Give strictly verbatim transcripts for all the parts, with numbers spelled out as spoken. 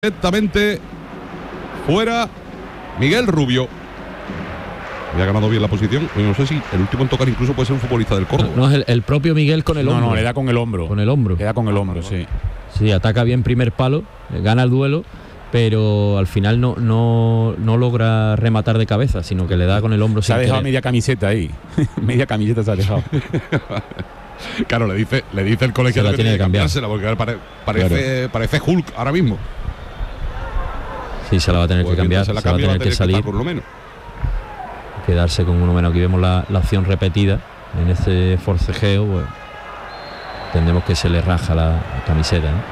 Directamente fuera Miguel Rubio. Había ganado bien la posición. No sé si el último en tocar incluso puede ser un futbolista del Córdoba. No, no es el, el propio Miguel con el no, hombro. No, le da con el hombro. Con el hombro. Le da con el hombro, sí. Sí, ataca bien primer palo, gana el duelo, pero al final no, no, no logra rematar de cabeza, sino que le da con el hombro. Se ha dejado media camiseta ahí. Media camiseta se ha dejado. Claro, le dice, le dice el colegiado que tiene que cambiar. cambiársela, porque pare, parece, claro. parece Hulk ahora mismo. Sí, se la va a tener pues que cambiar, se, la se va a tener, tener que salir. Que por lo menos. Quedarse con uno menos. Aquí vemos la, la acción repetida en este forcejeo, pues entendemos que se le raja la, la camiseta, ¿no?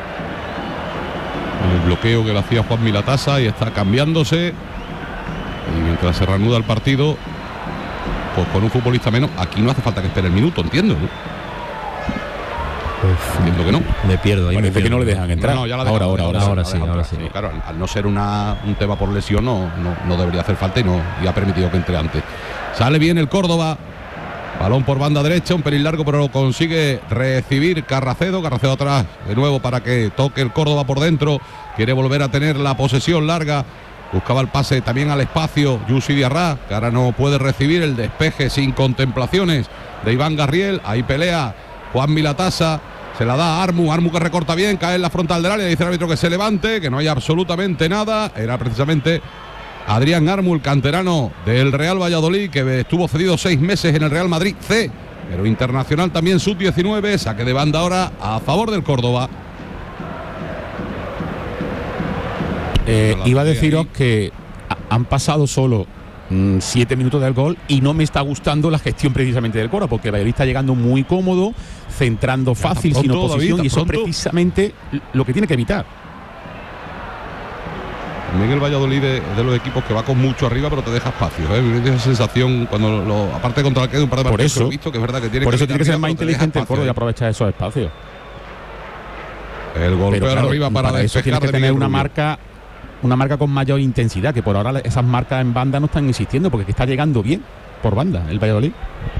El bloqueo que le hacía Juan Milatasa y está cambiándose. Y mientras se reanuda el partido, pues con un futbolista menos, aquí no hace falta que espere el minuto, entiendo, ¿no? Pues, entiendo que no. Me pierdo ahí. Parece me pierdo. que no le dejan entrar. No, no, ya la ahora, dejan, ahora, ahora, ahora, sí, sí, ahora sí. sí. Claro, al, al no ser una, un tema por lesión, no, no, no debería hacer falta y no y ha permitido que entre antes. Sale bien el Córdoba. Balón por banda derecha, un pelín largo, pero lo consigue recibir Carracedo. Carracedo atrás de nuevo para que toque el Córdoba por dentro. Quiere volver a tener la posesión larga. Buscaba el pase también al espacio Yusi Diarra, que ahora no puede recibir el despeje sin contemplaciones de Iván Garriel. Ahí pelea Juan Milatasa. Se la da a Armu, Armu que recorta bien, cae en la frontal del área, dice el árbitro que se levante, que no hay absolutamente nada. Era precisamente Adrián Armu, el canterano del Real Valladolid, que estuvo cedido seis meses en el Real Madrid C, pero internacional también sub diecinueve, saque de banda ahora a favor del Córdoba. Eh, iba a deciros que han pasado solo mmm, siete minutos del gol y no me está gustando la gestión precisamente del Córdoba, porque el Valladolid está llegando muy cómodo, centrando fácil, sin oposición, David, y eso es precisamente lo que tiene que evitar. También el Valladolid de, de los equipos que va con mucho arriba, pero te deja espacio, ¿eh? Me esa sensación cuando lo, aparte contra el que de un par de por partidos eso, que he visto, que es verdad que tiene por que eso tiene que ser arriba, más inteligente el Córdoba y aprovechar esos espacios. El golpeo claro, arriba para, para eso tiene que tener una marca una marca con mayor intensidad, que por ahora esas marcas en banda no están existiendo, porque está llegando bien por banda el Valladolid.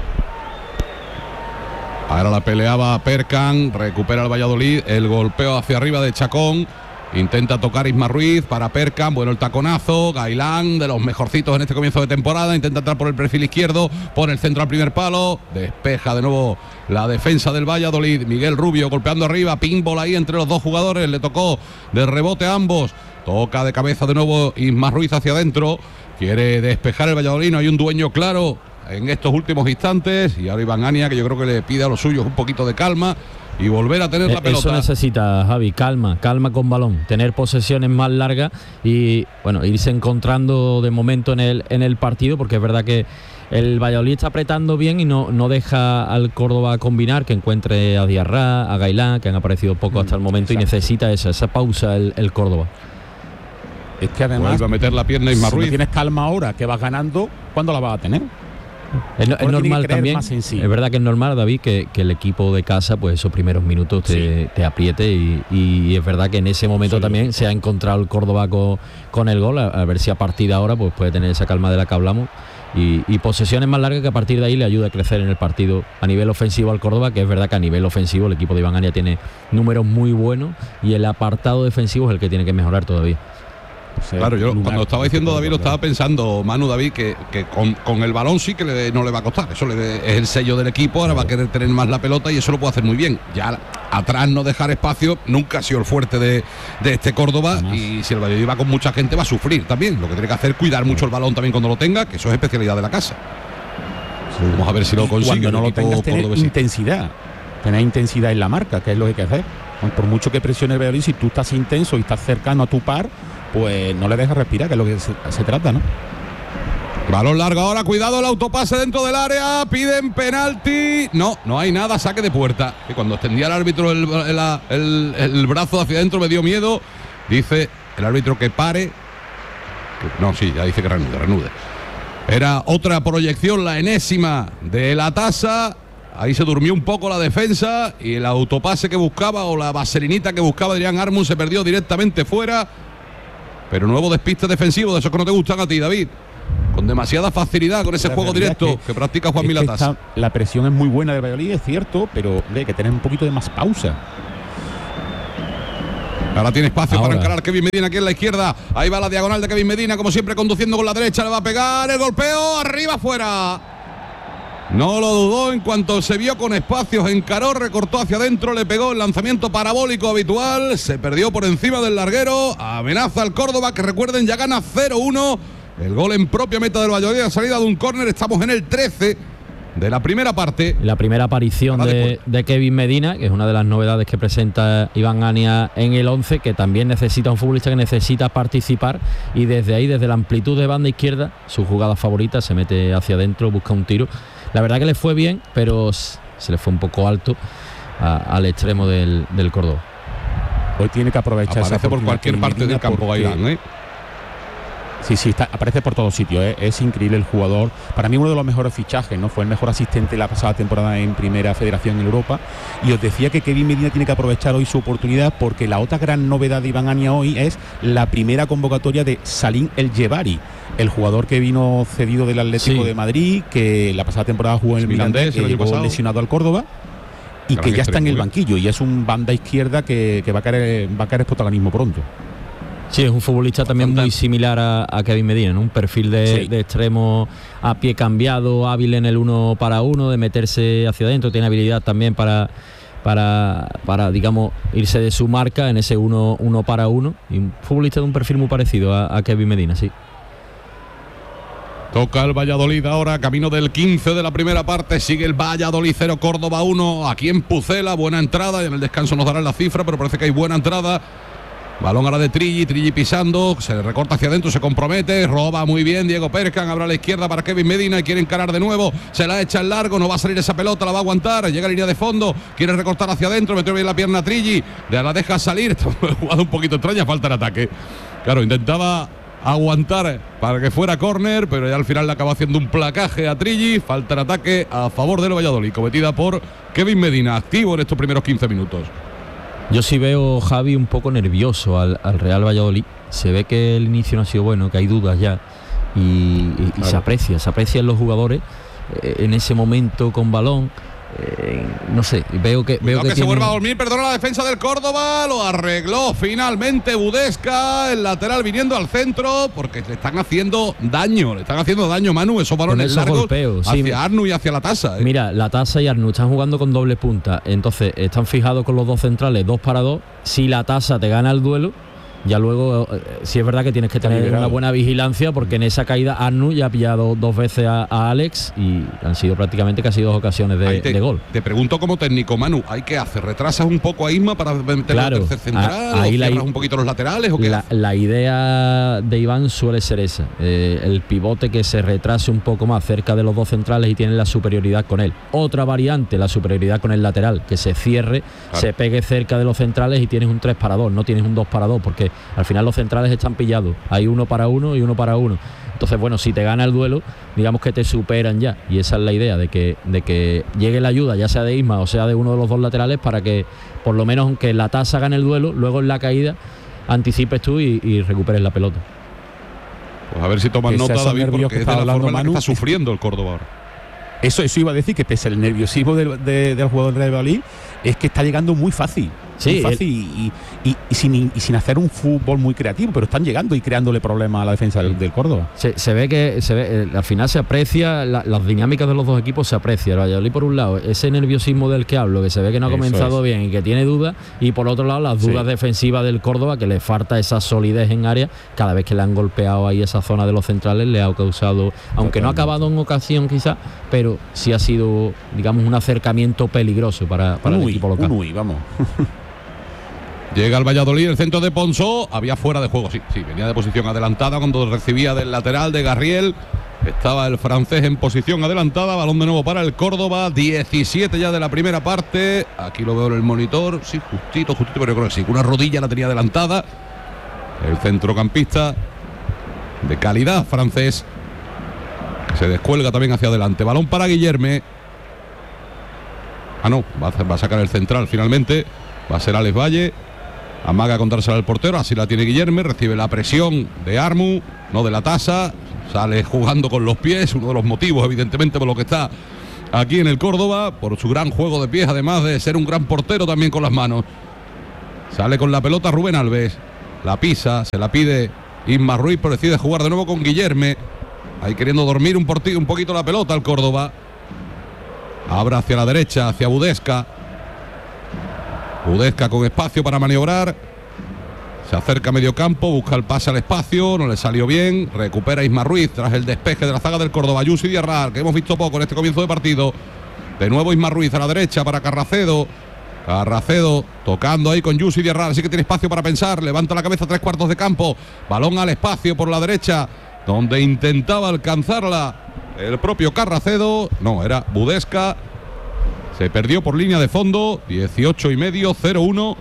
Ahora la peleaba Perkan, recupera el Valladolid, el golpeo hacia arriba de Chacón, intenta tocar Isma Ruiz para Perkan, bueno el taconazo, Gailán de los mejorcitos en este comienzo de temporada, intenta entrar por el perfil izquierdo, pone el centro al primer palo, despeja de nuevo la defensa del Valladolid, Miguel Rubio golpeando arriba, pinball ahí entre los dos jugadores, le tocó de rebote a ambos, toca de cabeza de nuevo Isma Ruiz hacia adentro, quiere despejar el Valladolid, no hay un dueño claro en estos últimos instantes, y ahora Iván Ania, que yo creo que le pide a los suyos un poquito de calma y volver a tener la pelota. Eso necesita, Javi, calma, calma con balón, tener posesiones más largas y bueno, irse encontrando de momento en el, en el partido, porque es verdad que el Valladolid está apretando bien y no, no deja al Córdoba combinar, que encuentre a Diarra, a Gailán, que han aparecido poco hasta el momento, exacto. Y necesita esa, esa pausa el, el Córdoba. Es que además va a meter la pierna Isma Ruiz. Si no tienes calma ahora, que vas ganando, ¿cuándo la vas a tener? Es, es normal también, es verdad que es normal, David, que, que el equipo de casa, pues esos primeros minutos te, sí. te apriete y, y es verdad que en ese momento sí. también se ha encontrado el Córdoba con, con el gol, a, a ver si a partir de ahora pues puede tener esa calma de la que hablamos y, y posesiones más largas que a partir de ahí le ayuda a crecer en el partido a nivel ofensivo al Córdoba, que es verdad que a nivel ofensivo el equipo de Iván Ania tiene números muy buenos y el apartado defensivo es el que tiene que mejorar todavía. Sí, claro, yo lugar, cuando estaba diciendo David lo estaba pensando, Manu David, que, que con, con el balón sí que le, no le va a costar, eso le, es el sello del equipo, ahora va a querer tener más la pelota y eso lo puede hacer muy bien. Ya atrás no dejar espacio nunca ha sido el fuerte de, de este Córdoba. Además, y si el Valladolid va con mucha gente va a sufrir también, lo que tiene que hacer es cuidar mucho el balón también cuando lo tenga, que eso es especialidad de la casa. Sí. Vamos a ver si lo consigue. Cuando no lo tengas, tener intensidad, tener intensidad en la marca, que es lo que hay que hacer. Por mucho que presione el Valladolid, si tú estás intenso y estás cercano a tu par, pues no le dejas respirar, que es lo que se, se trata, ¿no? Balón largo ahora, cuidado el autopase dentro del área, piden penalti, no, no hay nada, saque de puerta. Que cuando extendía el árbitro el, el, el, el brazo hacia adentro me dio miedo, dice el árbitro que pare, que, no, sí, ya dice que reanude, reanude. Era otra proyección, la enésima de la tasa. Ahí se durmió un poco la defensa y el autopase que buscaba o la vaselinita que buscaba Adrián Armu se perdió directamente fuera. Pero nuevo despiste defensivo, de esos que no te gustan a ti, David. Con demasiada facilidad, con ese la juego directo que, que practica Juan Milatasa. La presión es muy buena de Valladolid, es cierto, pero hay que tener un poquito de más pausa. Ahora tiene espacio Ahora. para encarar Kevin Medina aquí en la izquierda. Ahí va la diagonal de Kevin Medina, como siempre conduciendo con la derecha. Le va a pegar el golpeo, arriba, fuera. No lo dudó, en cuanto se vio con espacios, encaró, recortó hacia adentro, le pegó el lanzamiento parabólico habitual, se perdió por encima del larguero, amenaza al Córdoba, que recuerden ya gana cero uno. El gol en propia meta del Valladolid, salida de un córner, estamos en el trece de la primera parte. La primera aparición de, de Kevin Medina, que es una de las novedades que presenta Iván Ania en el once, que también necesita un futbolista que necesita participar, y desde ahí, desde la amplitud de banda izquierda, su jugada favorita, se mete hacia adentro, busca un tiro. La verdad que le fue bien, pero se le fue un poco alto a, al extremo del, del Córdoba. Hoy tiene que aprovechar. Aparece por cualquier parte del campo Gailán, ¿eh? Sí, sí, está, aparece por todos sitios, ¿eh? Es increíble el jugador. Para mí uno de los mejores fichajes, ¿no? Fue el mejor asistente la pasada temporada en Primera Federación en Europa. Y os decía que Kevin Medina tiene que aprovechar hoy su oportunidad, porque la otra gran novedad de Iván Ania hoy es la primera convocatoria de Salim El Jebari, el jugador que vino cedido del Atlético sí. de Madrid, que la pasada temporada jugó en el Mirandés, que llegó lesionado al Córdoba, y que ya está en el banquillo, y es un banda izquierda que, que va a caer, va a caer protagonismo pronto. Sí, es un futbolista también muy similar a, a Kevin Medina, ¿no? Un perfil de, sí. de extremo a pie cambiado, hábil en el uno para uno, de meterse hacia adentro, tiene habilidad también para, para, para digamos, irse de su marca en ese uno, uno para uno, y un futbolista de un perfil muy parecido a, a Kevin Medina, sí. Toca el Valladolid ahora, camino del quince de la primera parte, sigue el Valladolid cero, Córdoba uno, aquí en Pucela, buena entrada, y en el descanso nos darán la cifra, pero parece que hay buena entrada. Balón ahora de Trilli, Trilli pisando, se le recorta hacia adentro, se compromete, roba muy bien Diego Percan, abre a la izquierda para Kevin Medina y quiere encarar de nuevo, se la echa en largo, no va a salir esa pelota, la va a aguantar, llega a línea de fondo, quiere recortar hacia adentro, metió bien la pierna a Trilli, de la deja salir, está jugada un poquito extraña, falta el ataque. Claro, intentaba aguantar para que fuera córner, pero ya al final le acaba haciendo un placaje a Trilli, falta el ataque a favor del Valladolid, cometida por Kevin Medina, activo en estos primeros quince minutos. Yo sí veo, Javi, un poco nervioso al, al Real Valladolid. Se ve que el inicio no ha sido bueno, que hay dudas ya. Y, y, y claro. se aprecia, se aprecian los jugadores eh, en ese momento con balón. Eh, no sé, veo que... Veo que, que tiene... se vuelva a dormir, perdona la defensa del Córdoba, lo arregló finalmente Budesca, el lateral viniendo al centro, porque le están haciendo daño, le están haciendo daño, Manu, esos balones largos golpeos, hacia sí. Arnu y hacia la Tasa. ¿eh? Mira, la Tasa y Arnu están jugando con doble punta, entonces están fijados con los dos centrales, dos para dos. Si la Tasa te gana el duelo, ya luego eh, sí es verdad que tienes que tener una buena vigilancia, porque en esa caída Arnu ya ha pillado dos veces a, a Alex y han sido prácticamente casi dos ocasiones de, te, de gol. Te pregunto como técnico, Manu, ¿hay que hacer? ¿Retrasas un poco a Isma para meter claro, el tercer central? A, ahí ¿O cierras la, un poquito los laterales? ¿o qué la, la idea de Iván suele ser esa, eh, el pivote que se retrase un poco más cerca de los dos centrales y tiene la superioridad con él. Otra variante, la superioridad con el lateral, que se cierre, claro. se pegue cerca de los centrales y tienes un tres para dos, no tienes un dos para dos, porque al final los centrales están pillados, hay uno para uno y uno para uno. Entonces, bueno, si te gana el duelo, digamos que te superan ya, y esa es la idea, de que, de que llegue la ayuda, ya sea de Isma o sea de uno de los dos laterales, para que por lo menos, aunque la Tasa gane el duelo, luego en la caída anticipes tú y, y recuperes la pelota. Pues a ver si toman nota, David, porque es de la forma en la que está sufriendo el Córdoba ahora. Eso, eso iba a decir, que pese el nerviosismo del, de, del jugador del Valladolid, es que está llegando muy fácil. Sí, muy fácil el... y, y, y, sin, y sin hacer un fútbol muy creativo, pero están llegando y creándole problemas a la defensa del, del Córdoba. Se, se ve que se ve, eh, al final se aprecia, la, las dinámicas de los dos equipos se aprecia. El Valladolid, por un lado, ese nerviosismo del que hablo, que se ve que no ha Eso comenzado es. bien y que tiene dudas, y por otro lado las dudas sí. defensivas del Córdoba, que le falta esa solidez en área. Cada vez que le han golpeado ahí esa zona de los centrales le ha causado, aunque Totalmente. no ha acabado en ocasión quizás, pero sí ha sido, digamos, un acercamiento peligroso para, para un el uy, equipo local. Un uy, vamos. Llega el Valladolid, el centro de Ponsó, había fuera de juego, sí, sí, venía de posición adelantada cuando recibía del lateral de Garriel. Estaba el francés en posición adelantada, balón de nuevo para el Córdoba, diecisiete ya de la primera parte. Aquí lo veo en el monitor, sí, justito, justito, pero yo creo que sí, una rodilla la tenía adelantada. El centrocampista de calidad francés, que se descuelga también hacia adelante. Balón para Guillerme. Ah, no, va a, va a sacar el central finalmente, va a ser Alex Valle. Amaga contársela al portero, así la tiene Guillerme, recibe la presión de Armu, no de la Tasa, sale jugando con los pies, uno de los motivos evidentemente por lo que está aquí en el Córdoba, por su gran juego de pies, además de ser un gran portero también con las manos. Sale con la pelota Rubén Alves. La pisa, se la pide Isma Ruiz, pero decide jugar de nuevo con Guillerme. Ahí queriendo dormir un, porti, un poquito la pelota el Córdoba. Abra hacia la derecha, hacia Budesca. Budesca con espacio para maniobrar. Se acerca a medio campo, busca el pase al espacio, no le salió bien. Recupera Isma Ruiz tras el despeje de la zaga del Córdoba. Yusi Diarra, que hemos visto poco en este comienzo de partido. De nuevo Isma Ruiz a la derecha para Carracedo. Carracedo tocando ahí con Yusi Diarra, así que tiene espacio para pensar. Levanta la cabeza, tres cuartos de campo. Balón al espacio por la derecha, donde intentaba alcanzarla el propio Carracedo. No, era Budesca. Se perdió por línea de fondo. dieciocho y medio, cero uno.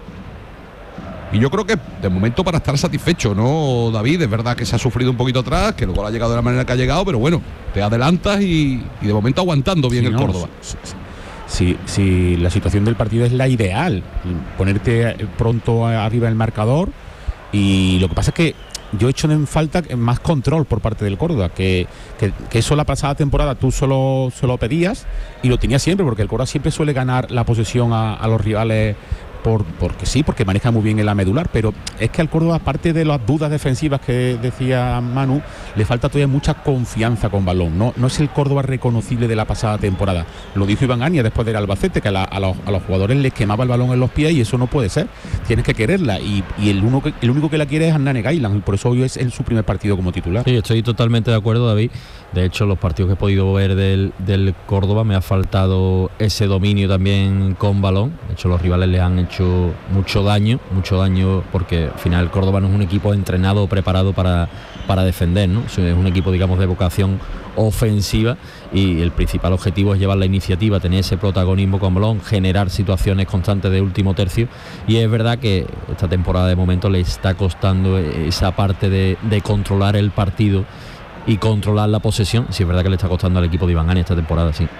Y yo creo que de momento para estar satisfecho, ¿no, David? Es verdad que se ha sufrido un poquito atrás, que el gol ha llegado de la manera que ha llegado, pero bueno, te adelantas y, y de momento aguantando bien sí, el no, Córdoba. Sí, sí. Si, si la situación del partido es la ideal, ponerte pronto arriba del marcador, y lo que pasa es que yo he hecho en falta más control por parte del Córdoba, que, que, que eso la pasada temporada tú solo, solo pedías y lo tenías siempre, porque el Córdoba siempre suele ganar la posesión a, a los rivales por, porque sí, porque maneja muy bien en la medular, pero es que al Córdoba, aparte de las dudas defensivas que decía Manu, le falta todavía mucha confianza con balón. No, no es el Córdoba reconocible de la pasada temporada. Lo dijo Iván Ania después del Albacete, que a, la, a, los, a los jugadores les quemaba el balón en los pies, y eso no puede ser. Tienes que quererla, y, y el, uno que, el único que la quiere es Hernán Gailan, y por eso hoy es en su primer partido como titular. Sí, estoy totalmente de acuerdo, David. De hecho, los partidos que he podido ver del, del Córdoba me ha faltado ese dominio también con balón. De hecho, los rivales le han hecho mucho daño, mucho daño, porque al final el Córdoba no es un equipo entrenado o preparado para, para defender, ¿no? Es un equipo, digamos, de vocación ofensiva, y el principal objetivo es llevar la iniciativa, tener ese protagonismo con balón, generar situaciones constantes de último tercio, y es verdad que esta temporada de momento le está costando esa parte de, de controlar el partido y controlar la posesión. Sí, es verdad que le está costando al equipo de Iván Ania esta temporada, sí.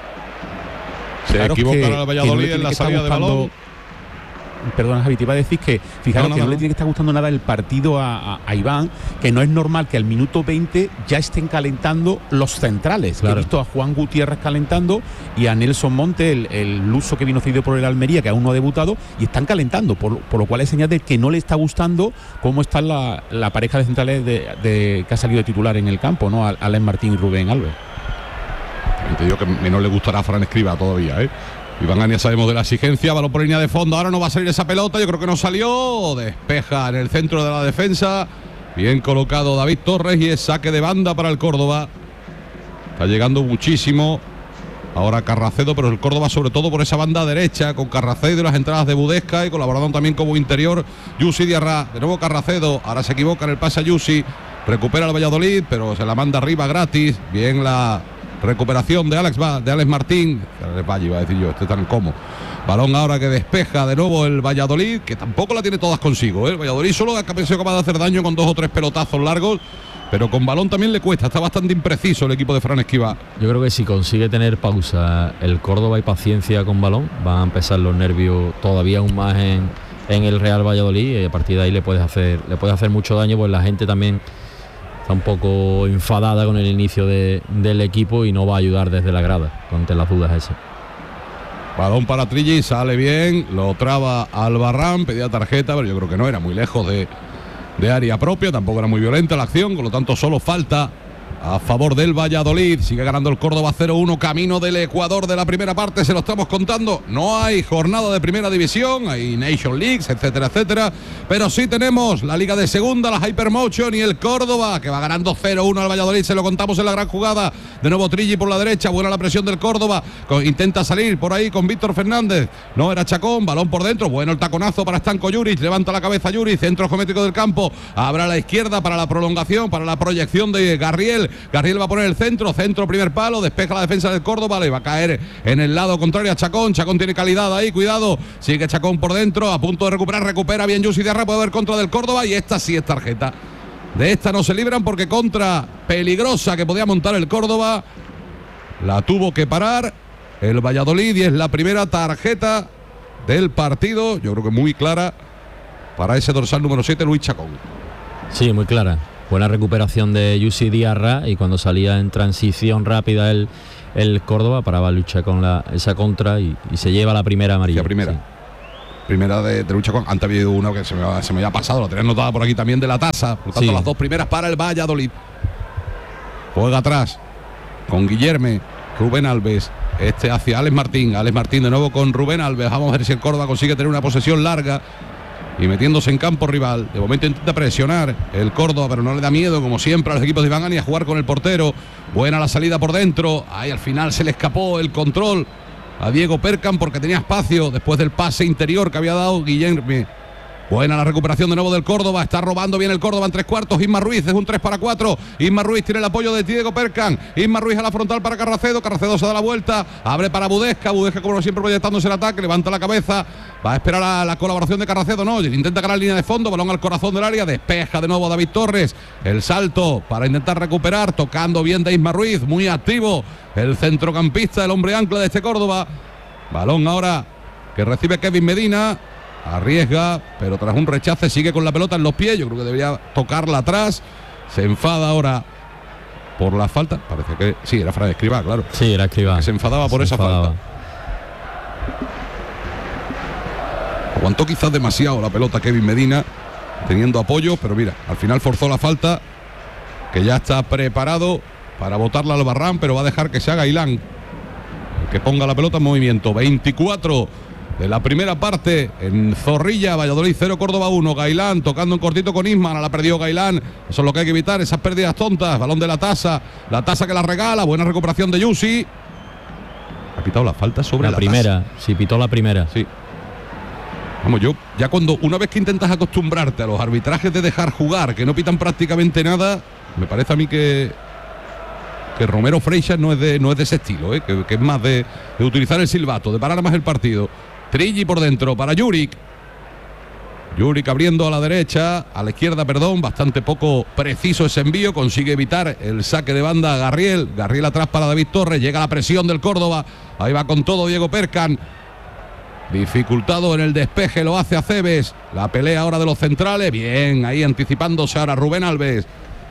Se claro equivocaron al Valladolid no en la salida de balón. Perdona, Javi, te iba a decir que fijaros no, no, que no, no le tiene que estar gustando nada el partido a, a, a Iván, que no es normal que al minuto veinte ya estén calentando los centrales. Claro. He visto a Juan Gutiérrez calentando y a Nelson Monte, el, el luso que vino cedido por el Almería, que aún no ha debutado, y están calentando, por, por lo cual es señal de que no le está gustando cómo está la, la pareja de centrales de, de, que ha salido de titular en el campo, ¿no? Alain Martín y Rubén Alves. Te digo que menos le gustará a Fran Escribá todavía, ¿eh? Iván Ania sabemos de la exigencia, balón por línea de fondo, ahora no va a salir esa pelota, yo creo que no salió, despeja en el centro de la defensa, bien colocado David Torres, y es saque de banda para el Córdoba. Está llegando muchísimo ahora Carracedo, pero el Córdoba sobre todo por esa banda derecha, con Carracedo y las entradas de Budesca, y colaborando también como interior Yusi Diarra. De nuevo Carracedo, ahora se equivoca en el pase a Yusi, recupera el Valladolid, pero se la manda arriba gratis, bien la recuperación de Alex, de Alex Martín, Alex Valle iba a decir yo, este tan como. Balón ahora que despeja de nuevo el Valladolid, que tampoco la tiene todas consigo, ¿eh? El Valladolid solo ha sido capaz de hacer daño con dos o tres pelotazos largos, pero con balón también le cuesta, está bastante impreciso el equipo de Fran Escribá. Yo creo que si consigue tener pausa el Córdoba y paciencia con balón, van a empezar los nervios todavía aún más en, en el Real Valladolid, y a partir de ahí le puedes hacer, le puedes hacer mucho daño, pues la gente también está un poco enfadada con el inicio de, del equipo, y no va a ayudar desde la grada ante las dudas esas. Balón para Trilli, sale bien, lo traba Albarrán, pedía tarjeta, pero yo creo que no, era muy lejos de, de área propia, tampoco era muy violenta la acción, con lo tanto solo falta a favor del Valladolid. Sigue ganando el Córdoba cero uno, camino del Ecuador de la primera parte, se lo estamos contando. No hay jornada de primera división, hay Nation Leagues, etcétera, etcétera, pero sí tenemos la Liga de Segunda, la Hypermotion, y el Córdoba, que va ganando cero uno al Valladolid, se lo contamos en la gran jugada. De nuevo Trilli por la derecha, buena la presión del Córdoba, intenta salir por ahí con Víctor Fernández, no era Chacón, balón por dentro, bueno el taconazo para Stanko Juric, levanta la cabeza Juric, centro geométrico del campo, abre a la izquierda para la prolongación, para la proyección de Garriel. Garriel va a poner el centro, centro primer palo, despeja la defensa del Córdoba, le va a caer en el lado contrario a Chacón. Chacón tiene calidad ahí, cuidado, sigue Chacón por dentro, a punto de recuperar, recupera bien Yusi Diarra, puede haber contra del Córdoba, y esta sí es tarjeta. De esta no se libran, porque contra peligrosa que podía montar el Córdoba, la tuvo que parar el Valladolid, y es la primera tarjeta del partido, yo creo que muy clara para ese dorsal número siete, Luis Chacón. Sí, muy clara. Buena recuperación de Yusi Diarra, y cuando salía en transición rápida el, el Córdoba, paraba lucha con la, esa contra, y, y se lleva la primera amarilla. La primera. Sí. primera de, de lucha con. Antes había habido una que se me, se me había pasado, la tenía anotada por aquí también de la tasa. Por lo tanto, sí. Las dos primeras para el Valladolid. Juega atrás con Guillerme, Rubén Alves. Este hacia Alex Martín. Alex Martín de nuevo con Rubén Alves. Vamos a ver si el Córdoba consigue tener una posesión larga y metiéndose en campo rival. De momento intenta presionar el Córdoba, pero no le da miedo, como siempre, a los equipos de Iván Ani a jugar con el portero. Buena la salida por dentro. Ahí al final se le escapó el control a Diego Percan porque tenía espacio después del pase interior que había dado Guillerme. Buena la recuperación de nuevo del Córdoba. Está robando bien el Córdoba en tres cuartos. Isma Ruiz es un tres para cuatro. Isma Ruiz tiene el apoyo de Diego Percan. Isma Ruiz a la frontal para Carracedo. Carracedo se da la vuelta. Abre para Budesca. Budesca, como siempre, proyectándose el ataque. Levanta la cabeza. Va a esperar a la colaboración de Carracedo. No, intenta ganar línea de fondo. Balón al corazón del área. Despeja de nuevo a David Torres. El salto para intentar recuperar. Tocando bien de Isma Ruiz. Muy activo el centrocampista, el hombre ancla de este Córdoba. Balón ahora que recibe Kevin Medina. Arriesga, pero tras un rechace sigue con la pelota en los pies. Yo creo que debería tocarla atrás. Se enfada ahora por la falta. Parece que sí, era Fran Escribá, claro. Sí, era Escribá. Que se enfadaba por se esa enfadaba. falta. Aguantó quizás demasiado la pelota Kevin Medina, teniendo apoyo, pero mira, al final forzó la falta, que ya está preparado para botarla al Barran, pero va a dejar que se haga Gailán, que ponga la pelota en movimiento. veinticuatro de la primera parte en Zorrilla. Valladolid cero, Córdoba uno. Gailán tocando en cortito con Isman. La perdió Gailán. Eso es lo que hay que evitar, esas pérdidas tontas. Balón de la tasa. La tasa que la regala. Buena recuperación de Yusi. Ha pitado la falta sobre la, la primera. Tasa. Sí, pitó la primera. Sí. Vamos, yo ya cuando una vez que intentas acostumbrarte a los arbitrajes de dejar jugar, que no pitan prácticamente nada, me parece a mí que que Romero Freixas no es de no es de ese estilo, ¿eh? que, que es más de, de utilizar el silbato, de parar más el partido. Trilli por dentro para Juric. Juric abriendo a la derecha, a la izquierda, perdón, bastante poco preciso ese envío, consigue evitar el saque de banda a Garriel. Garriel atrás para David Torres, llega la presión del Córdoba, ahí va con todo Diego Percan. Dificultado en el despeje, lo hace Aceves. La pelea ahora de los centrales, bien, ahí anticipándose ahora Rubén Alves.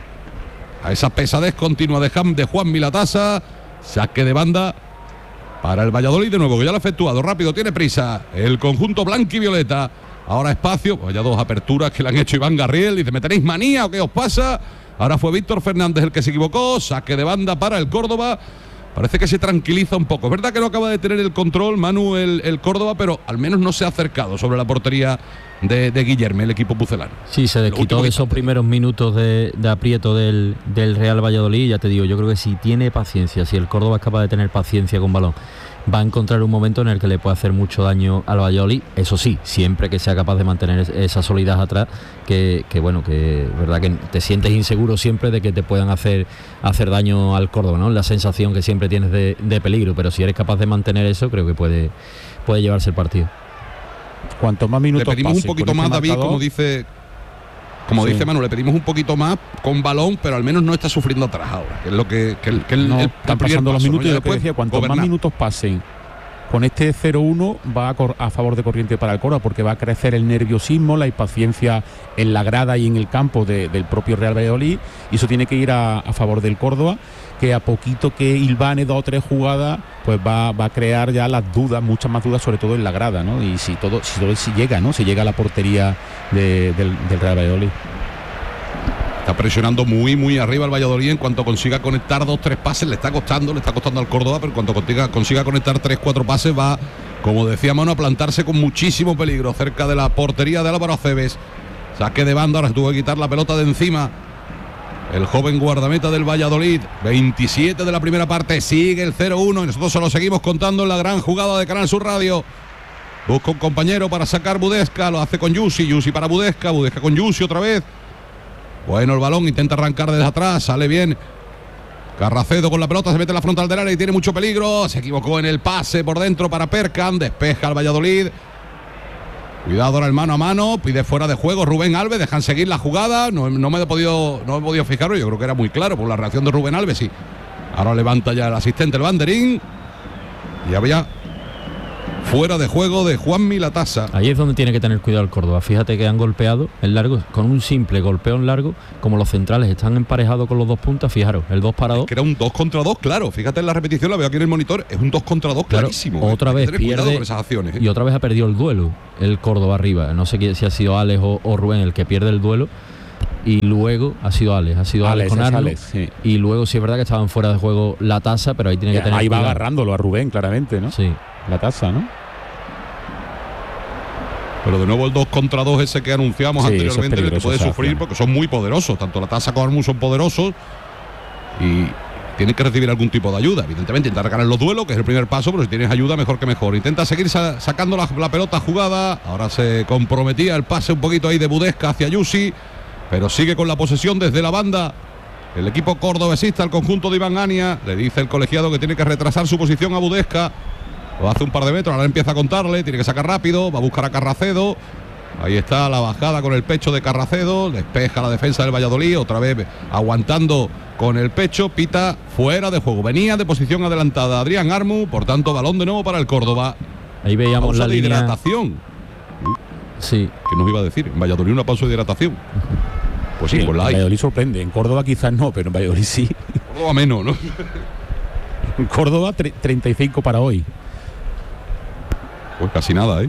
A esa pesadez continua de Juan, de Juan Milatasa. Saque de banda para el Valladolid de nuevo, que ya lo ha efectuado. Rápido, tiene prisa el conjunto blanquivioleta. Ahora espacio, pues ya dos aperturas que le han hecho Iván Garriel. Dice, ¿me tenéis manía o qué os pasa? Ahora fue Víctor Fernández el que se equivocó. Saque de banda para el Córdoba. Parece que se tranquiliza un poco. Es verdad que no acaba de tener el control Manu el, el Córdoba, pero al menos no se ha acercado sobre la portería de, de Guillerme, el equipo pucelano. Sí, se desquitó de esos primeros minutos de, de aprieto del, del Real Valladolid. Ya te digo, yo creo que si tiene paciencia, si el Córdoba es capaz de tener paciencia con balón, va a encontrar un momento en el que le puede hacer mucho daño al Valladolid. Eso sí, siempre que sea capaz de mantener esa solidez atrás, que, que bueno, que verdad que te sientes inseguro siempre de que te puedan hacer hacer daño al Córdoba, ¿no? La sensación que siempre tienes de, de peligro, pero si eres capaz de mantener eso, creo que puede, puede llevarse el partido. Cuanto más minutos le pedimos un poquito más, David, como dice como sí. dice Manu, le pedimos un poquito más con balón, pero al menos no está sufriendo atrás ahora, que es lo que, que, que el, no, el, están el pasando los paso, minutos, ¿no? y después decía, cuanto gobernar. más minutos pasen con este cero uno va a, cor- a favor de corriente para el Córdoba, porque va a crecer el nerviosismo, la impaciencia en la grada y en el campo de, del propio Real Valladolid, y eso tiene que ir a, a favor del Córdoba, que a poquito que hilvane dos o tres jugadas, pues va, va a crear ya las dudas, muchas más dudas, sobre todo en la grada, ¿no? Y si todo, si todo si llega, ¿no? Si llega a la portería de, del, del Real Valladolid. Está presionando muy, muy arriba el Valladolid. En cuanto consiga conectar dos, tres pases, le está costando, le está costando al Córdoba, pero cuando consiga, consiga conectar tres, cuatro pases, va, como decía Manu, a plantarse con muchísimo peligro cerca de la portería de Álvaro Aceves. Saque de banda, ahora se tuvo que quitar la pelota de encima el joven guardameta del Valladolid. veintisiete de la primera parte, sigue el cero uno y nosotros se lo seguimos contando en la gran jugada de Canal Sur Radio. Busca un compañero para sacar Budesca, lo hace con Yusi, Yusi para Budesca, Budesca con Yusi otra vez. Bueno, el balón intenta arrancar desde atrás, sale bien Carracedo con la pelota, se mete en la frontal del área y tiene mucho peligro. Se equivocó en el pase por dentro para Percan, despeja al Valladolid. Cuidado ahora el mano a mano, pide fuera de juego Rubén Alves, dejan seguir la jugada. No, no me he podido no he podido fijarlo, yo creo que era muy claro por la reacción de Rubén Alves, sí. Ahora levanta ya el asistente el banderín y había Fuera de juego de Juanmi Latasa. Ahí es donde tiene que tener cuidado el Córdoba. Fíjate que han golpeado el largo con un simple golpeo en largo. Como los centrales están emparejados con los dos puntas, fijaros, el dos para dos. Es que era un dos contra dos, claro. Fíjate en la repetición, la veo aquí en el monitor. Es un dos contra dos claro, clarísimo. Otra ¿eh? vez pierde con esas acciones, ¿eh? Y otra vez ha perdido el duelo el Córdoba arriba. No sé si ha sido Alex o, o Rubén el que pierde el duelo. Y luego ha sido Alex, ha sido Alex, Alex con Arno. Alex, sí. Y luego sí es verdad que estaban fuera de juego Latasa, pero ahí tiene que ya, tener ahí cuidado. va agarrándolo a Rubén, claramente, ¿no? Sí. Latasa, ¿no? Pero de nuevo el dos contra dos ese que anunciamos sí, anteriormente, el que puede sufrir, porque son muy poderosos. Tanto Latasa como Armu son poderosos y tienen que recibir algún tipo de ayuda. Evidentemente intentar ganar los duelos, que es el primer paso, pero si tienes ayuda, mejor que mejor. Intenta seguir sa sacando la, la pelota jugada. Ahora se comprometía el pase un poquito ahí de Budesca hacia Yusi, pero sigue con la posesión desde la banda el equipo cordobesista, el conjunto de Iván Ania. Le dice el colegiado que tiene que retrasar su posición a Budesca. Lo hace un par de metros, ahora empieza a contarle, tiene que sacar rápido, va a buscar a Carracedo. Ahí está la bajada con el pecho de Carracedo, despeja la defensa del Valladolid, otra vez aguantando con el pecho, pita fuera de juego. Venía de posición adelantada Adrián Armu, por tanto balón de nuevo para el Córdoba. Ahí veíamos pausa la de línea. hidratación. Sí. ¿Qué nos iba a decir? En Valladolid una pausa de hidratación. Pues sí, sí pues la hay. En Valladolid sorprende, en Córdoba quizás no, pero en Valladolid sí. En Córdoba menos, ¿no? En Córdoba treinta y cinco para hoy. Pues casi nada, ¿eh?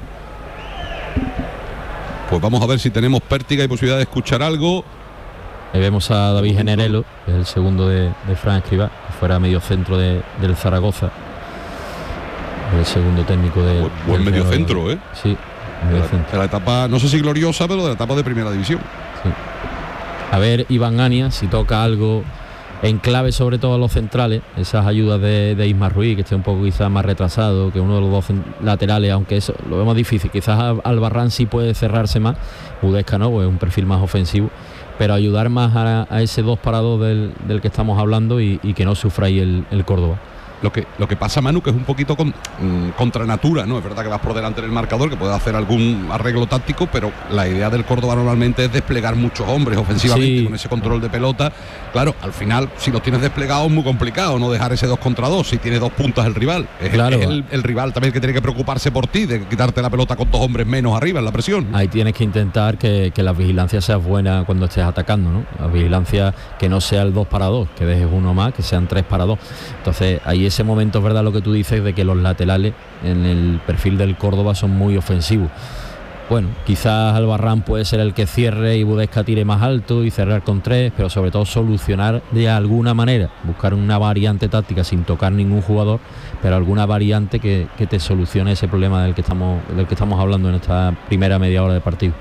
Pues vamos a ver si tenemos pértiga y posibilidad de escuchar algo. Ahí vemos a David Generelo, que es el segundo de, de Fran Escribá, que fuera medio centro de, del Zaragoza. El segundo técnico de. Buen, buen medio centro, ¿eh? Sí, medio de, centro. De la etapa, no sé si gloriosa, pero de la etapa de primera división. Sí. A ver, Iván Ania, si toca algo en clave, sobre todo a los centrales, esas ayudas de, de Isma Ruiz, que esté un poco quizás más retrasado que uno de los dos laterales, aunque eso lo vemos difícil. Quizás Albarrán sí puede cerrarse más, Budesca no, pues es un perfil más ofensivo, pero ayudar más a, a ese dos para dos del, del que estamos hablando y, y que no sufra ahí el, el Córdoba. Lo que, lo que pasa, Manu, que es un poquito con, mmm, contra natura, ¿no? Es verdad que vas por delante del marcador, que puede hacer algún arreglo táctico, pero la idea del Córdoba normalmente es desplegar muchos hombres ofensivamente, sí, con ese control de pelota. Claro, al final, si los tienes desplegados es muy complicado no dejar ese dos contra dos, si tienes dos puntas el rival. Es, claro, el, es el, el rival también el que tiene que preocuparse por ti, de quitarte la pelota con dos hombres menos arriba en la presión. Ahí tienes que intentar que, que la vigilancia sea buena cuando estés atacando, ¿no? La vigilancia que no sea el dos para dos, que dejes uno más, que sean tres para dos. Entonces, ahí ese momento es verdad lo que tú dices de que los laterales en el perfil del Córdoba son muy ofensivos. Bueno, quizás Albarrán puede ser el que cierre y Budesca tire más alto y cerrar con tres, pero sobre todo solucionar de alguna manera, buscar una variante táctica sin tocar ningún jugador, pero alguna variante que, que te solucione ese problema del que estamos del que estamos hablando en esta primera media hora de partido.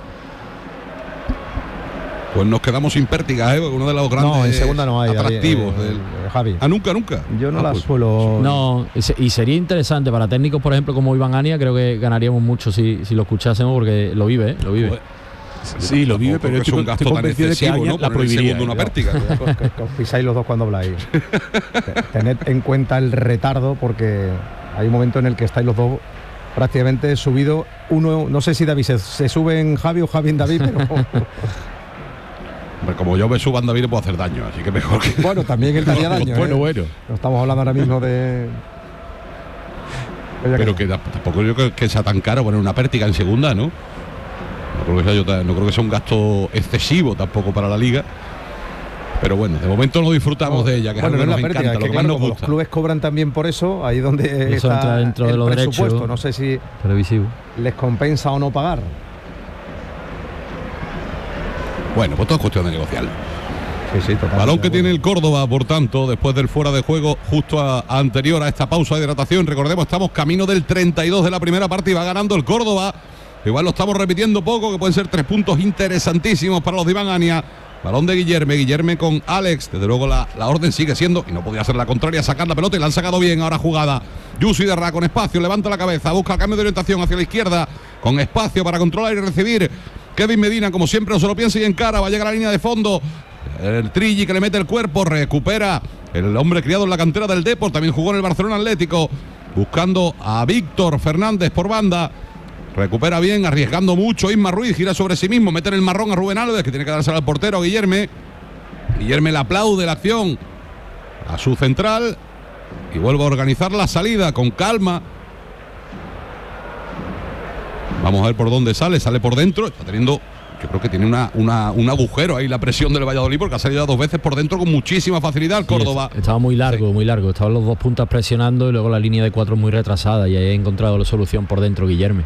Pues nos quedamos sin pértiga, ¿eh? Uno de los grandes no, en segunda no hay, atractivos eh, del... eh, Javi. Ah, nunca, nunca. Yo no ah, la pues. suelo. No, y sería interesante para técnicos, por ejemplo, como Iván Ania, creo que ganaríamos mucho si, si lo escuchásemos, porque lo vive, ¿eh? Lo vive. Pues, sí, lo vive, pero es un gasto tan excesivo, ¿no? La prohibiría, una pértiga. Que, que, que os pisáis los dos cuando habláis. Tened en cuenta el retardo, porque hay un momento en el que estáis los dos prácticamente subido. Uno, no sé si David se, se sube en Javi o Javi en David, pero... Como yo me subo a David le puedo hacer daño, así que mejor que... Bueno, también él daría daño. Bueno, ¿eh? bueno. No estamos hablando ahora mismo de... Pero que, que tampoco yo creo que sea tan caro poner una pértiga en segunda, ¿no? No creo que sea, no creo que sea un gasto excesivo tampoco para la liga. Pero bueno, de momento no disfrutamos no, de ella, que bueno, es algo no que es nos la pérdida, encanta, que lo que claro, más nos los clubes cobran también por eso, ahí donde eso está entra dentro de el los presupuesto. derechos, no sé si televisivo les compensa o no pagar. Bueno, pues todo es cuestión de negociar. Sí, sí, totalmente. Balón que tiene el Córdoba, por tanto, después del fuera de juego justo a, a anterior a esta pausa de hidratación. Recordemos, estamos camino del treinta y dos de la primera parte y va ganando el Córdoba. Igual lo estamos repitiendo poco, que pueden ser tres puntos interesantísimos para los de Iván Ania. Balón de Guillerme, Guillerme con Alex. Desde luego la, la orden sigue siendo, y no podía ser la contraria, sacar la pelota, y la han sacado bien. Ahora jugada Yusi Derra con espacio, levanta la cabeza, busca el cambio de orientación hacia la izquierda, con espacio para controlar y recibir. Kevin Medina, como siempre, no se lo piensa y encara, va a llegar a la línea de fondo. El Trilli que le mete el cuerpo, recupera el hombre criado en la cantera del Depor, también jugó en el Barcelona Atlético, buscando a Víctor Fernández por banda. Recupera bien, arriesgando mucho Isma Ruiz, gira sobre sí mismo, mete en el marrón a Rubén Alves, que tiene que dársela al portero, a Guillerme. Guillerme le aplaude la acción a su central y vuelve a organizar la salida con calma. Vamos a ver por dónde sale, sale por dentro, está teniendo, yo creo que tiene una, una, un agujero ahí la presión del Valladolid, porque ha salido dos veces por dentro con muchísima facilidad el Córdoba. Sí, estaba muy largo, sí. muy largo, estaban los dos puntas presionando y luego la línea de cuatro muy retrasada, y ahí ha encontrado la solución por dentro Guillermo.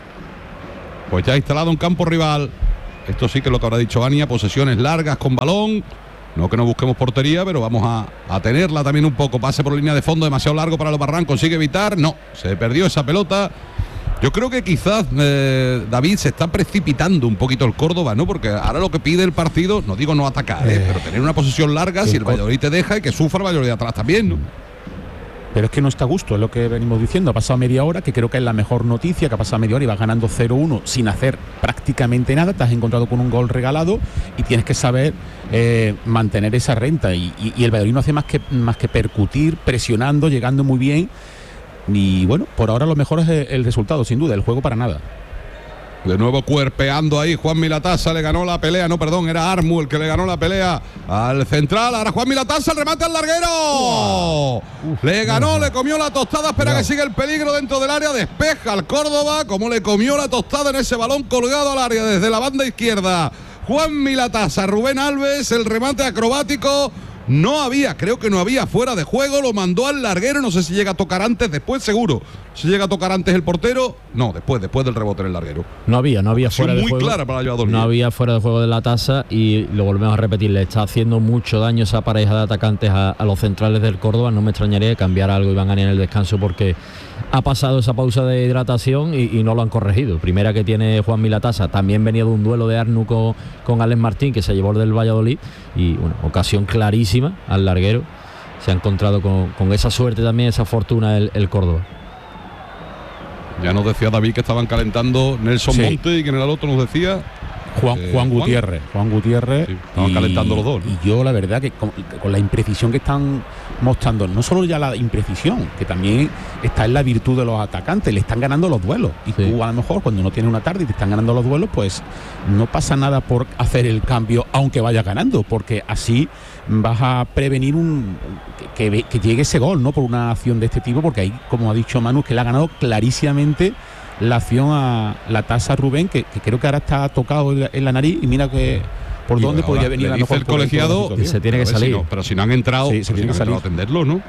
Pues ya instalado en campo rival, esto sí que es lo que habrá dicho Ania, posesiones largas con balón, no que no busquemos portería, pero vamos a, a tenerla también un poco, pase por línea de fondo demasiado largo para los Barran, consigue evitar, no, se perdió esa pelota. Yo creo que quizás eh, David se está precipitando un poquito el Córdoba, ¿no? Porque ahora lo que pide el partido, no digo no atacar, eh, eh, pero tener una posesión larga, si el Valladolid te deja, y que sufra el Valladolid de atrás también, ¿no? Pero es que no está a gusto, es lo que venimos diciendo. Ha pasado media hora, que creo que es la mejor noticia, que ha pasado media hora y vas ganando cero uno sin hacer prácticamente nada. Te has encontrado con un gol regalado y tienes que saber eh, mantener esa renta. Y, y, y el Valladolid no hace más que, más que percutir, presionando, llegando muy bien. Y bueno, por ahora lo mejor es el, el resultado, sin duda, el juego para nada. De nuevo cuerpeando ahí Juan Milatasa, le ganó la pelea, no, perdón, era Armu el que le ganó la pelea al central. Ahora Juan Milatasa, el remate al larguero. Wow. Uf, le ganó, uf. le comió la tostada, espera Cuidado. que siga el peligro dentro del área, despeja al Córdoba, como le comió la tostada en ese balón colgado al área desde la banda izquierda. Juan Milatasa, Rubén Alves, el remate acrobático. No había, creo que no había fuera de juego, lo mandó al larguero, no sé si llega a tocar antes, después seguro. Si llega a tocar antes el portero, no, después, después del rebote en el larguero. No había, no había fuera de muy juego. Clara para la no había fuera de juego de la tasa y lo volvemos a repetir, le está haciendo mucho daño esa pareja de atacantes a, a los centrales del Córdoba. No me extrañaría que cambiara algo y van a ganar en el descanso porque ha pasado esa pausa de hidratación y, y no lo han corregido. Primera que tiene Juan Milatasa, también venía de un duelo de Arnu con, con Alex Martín que se llevó del Valladolid y bueno, ocasión clarísima al larguero. Se ha encontrado con, con esa suerte también, esa fortuna el, el Córdoba. Ya nos decía David que estaban calentando Nelson sí. Monte y que en el otro nos decía Juan, eh, Juan Gutiérrez Juan, Juan Gutiérrez sí, estaban y, calentando los dos, ¿no? Y yo la verdad que con, con la imprecisión que están mostrando, no solo ya la imprecisión, que también está en la virtud de los atacantes, le están ganando los duelos y sí. tú a lo mejor cuando no tienes una tarde y te están ganando los duelos, pues no pasa nada por hacer el cambio aunque vaya ganando, porque así vas a prevenir un que, que, que llegue ese gol, ¿no? Por una acción de este tipo, porque ahí, como ha dicho Manu, que le ha ganado clarísimamente la acción a la tasa Rubén, que, que creo que ahora está tocado en la, en la nariz y mira que por y dónde podría venir le a dice el colegiado que se tiene que salir. Si no, pero si no han entrado, sí, se tiene si que no salir. a atenderlo, ¿no?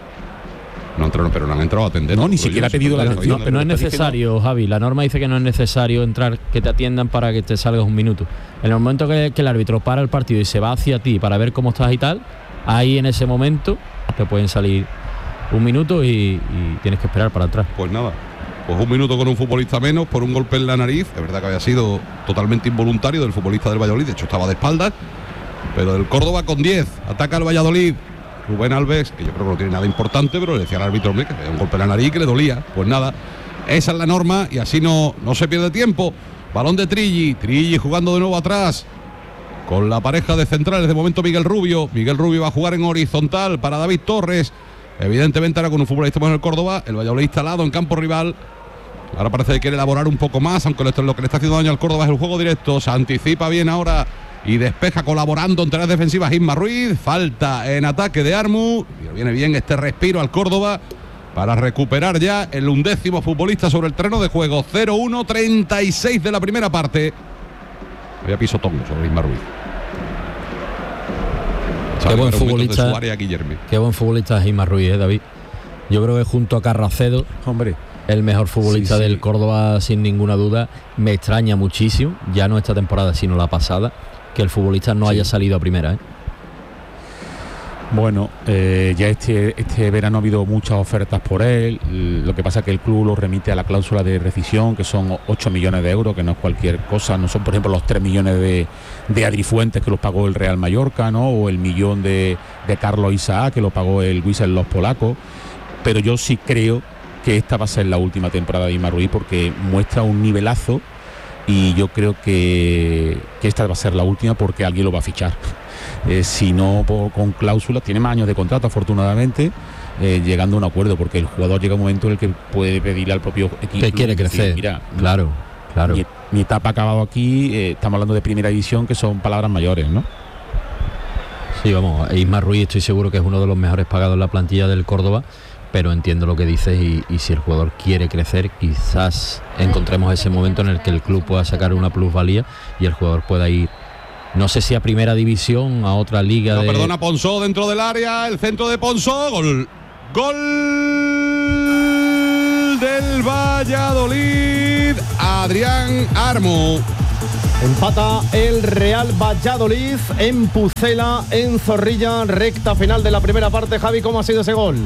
No entraron, pero no han entrado a atenderlo. No, ni siquiera ha pedido la atención. No, no es necesario, Javi. La norma dice que no es necesario entrar, que te atiendan para que te salgas un minuto. En el momento que, que el árbitro para el partido y se va hacia ti para ver cómo estás y tal, ahí en ese momento te pueden salir un minuto y, y tienes que esperar para atrás. Pues nada, pues un minuto con un futbolista menos por un golpe en la nariz. Es verdad que había sido totalmente involuntario del futbolista del Valladolid, de hecho estaba de espaldas, pero el Córdoba con diez, ataca al Valladolid. Rubén Alves, que yo creo que no tiene nada importante, pero le decía al árbitro, hombre, que había un golpe en la nariz que le dolía. Pues nada, esa es la norma y así no, no se pierde tiempo. Balón de Trilli, Trilli jugando de nuevo atrás con la pareja de centrales, de momento Miguel Rubio. Miguel Rubio va a jugar en horizontal para David Torres. Evidentemente ahora con un futbolista más en el Córdoba, el Valladolid instalado en campo rival. Ahora parece que quiere elaborar un poco más, aunque lo que le está haciendo daño al Córdoba es el juego directo. Se anticipa bien ahora y despeja colaborando en tareas defensivas Isma Ruiz. Falta en ataque de Armu. Y viene bien este respiro al Córdoba para recuperar ya el undécimo futbolista sobre el terreno de juego. cero uno, treinta y seis de la primera parte. Había pisotón sobre Isma Ruiz. Qué buen futbolista, qué buen futbolista es Isma Ruiz, ¿eh, David? Yo creo que junto a Carracedo, hombre, el mejor futbolista sí, sí. del Córdoba sin ninguna duda. Me extraña muchísimo, ya no esta temporada sino la pasada, que el futbolista no sí. haya salido a primera, ¿eh? Bueno, eh, ya este, este verano ha habido muchas ofertas por él. Lo que pasa es que el club lo remite a la cláusula de rescisión, que son ocho millones de euros, que no es cualquier cosa. No son, por ejemplo, los tres millones de, de Adri Fuentes, que los pagó el Real Mallorca, ¿no? O el millón de, de Carlos Isaac, que lo pagó el Wisel Los Polacos. Pero yo sí creo que esta va a ser la última temporada de Isma Ruiz, porque muestra un nivelazo y yo creo que, que esta va a ser la última porque alguien lo va a fichar. Eh, si no por, con cláusula, tiene más años de contrato afortunadamente, eh, llegando a un acuerdo, porque el jugador llega un momento en el que puede pedirle al propio equipo que quiere crecer, decir, mira, claro, claro. Mi, mi etapa ha acabado aquí, eh, estamos hablando de primera división, que son palabras mayores, ¿no? Sí, vamos, Isma Ruiz estoy seguro que es uno de los mejores pagados en la plantilla del Córdoba pero entiendo lo que dices y, y si el jugador quiere crecer, quizás encontremos ese momento en el que el club pueda sacar una plusvalía y el jugador pueda ir, no sé si a primera división, a otra liga. No, de... perdona, Ponsó dentro del área, el centro de Ponsó, gol, gol del Valladolid, Adrián Armu. Empata el Real Valladolid en Pucela, en Zorrilla, recta final de la primera parte. Javi, ¿cómo ha sido ese gol?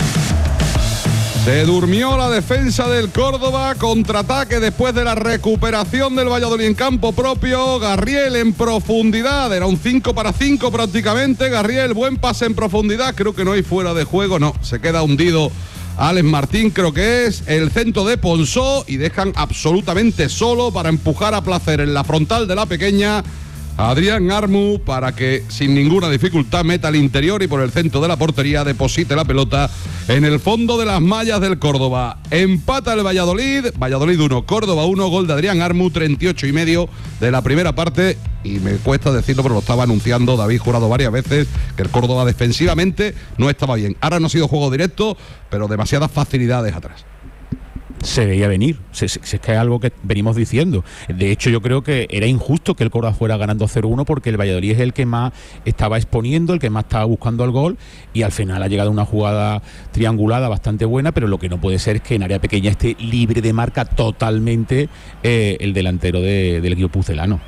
Se durmió la defensa del Córdoba, contraataque después de la recuperación del Valladolid en campo propio. Garriel en profundidad, era un cinco para cinco prácticamente. Garriel, buen pase en profundidad, creo que no hay fuera de juego, no, se queda hundido Alex Martín, creo que es el centro de Ponsó y dejan absolutamente solo para empujar a placer en la frontal de la pequeña a Adrián Armu para que sin ninguna dificultad meta al interior y por el centro de la portería deposite la pelota en el fondo de las mallas del Córdoba. Empata el Valladolid, Valladolid uno, Córdoba uno, gol de Adrián Armu, treinta y ocho y medio de la primera parte. Y me cuesta decirlo, pero lo estaba anunciando David Jurado varias veces, que el Córdoba defensivamente no estaba bien. Ahora no ha sido juego directo, pero demasiadas facilidades atrás. Se veía venir, se, se, se es que es algo que venimos diciendo. De hecho, yo creo que era injusto que el Córdoba fuera ganando cero uno porque el Valladolid es el que más estaba exponiendo, el que más estaba buscando el gol y al final ha llegado una jugada triangulada bastante buena, pero lo que no puede ser es que en área pequeña esté libre de marca totalmente eh, el delantero de, del equipo pucelano.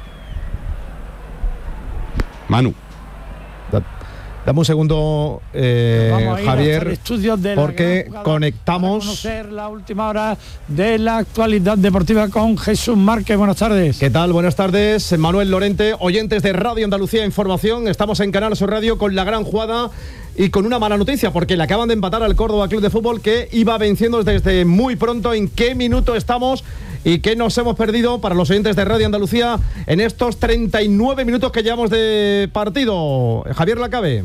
Manu. Dame un segundo, eh, Javier, porque conectamos. Para conocer la última hora de la actualidad deportiva con Jesús Márquez. Buenas tardes. ¿Qué tal? Buenas tardes, Manuel Lorente, oyentes de Radio Andalucía Información. Estamos en Canal Sur Radio con la gran jugada y con una mala noticia, porque le acaban de empatar al Córdoba Club de Fútbol, que iba venciendo desde muy pronto. ¿En qué minuto estamos? ¿Y qué nos hemos perdido para los oyentes de Radio Andalucía en estos treinta y nueve minutos que llevamos de partido? Javier Lacabe.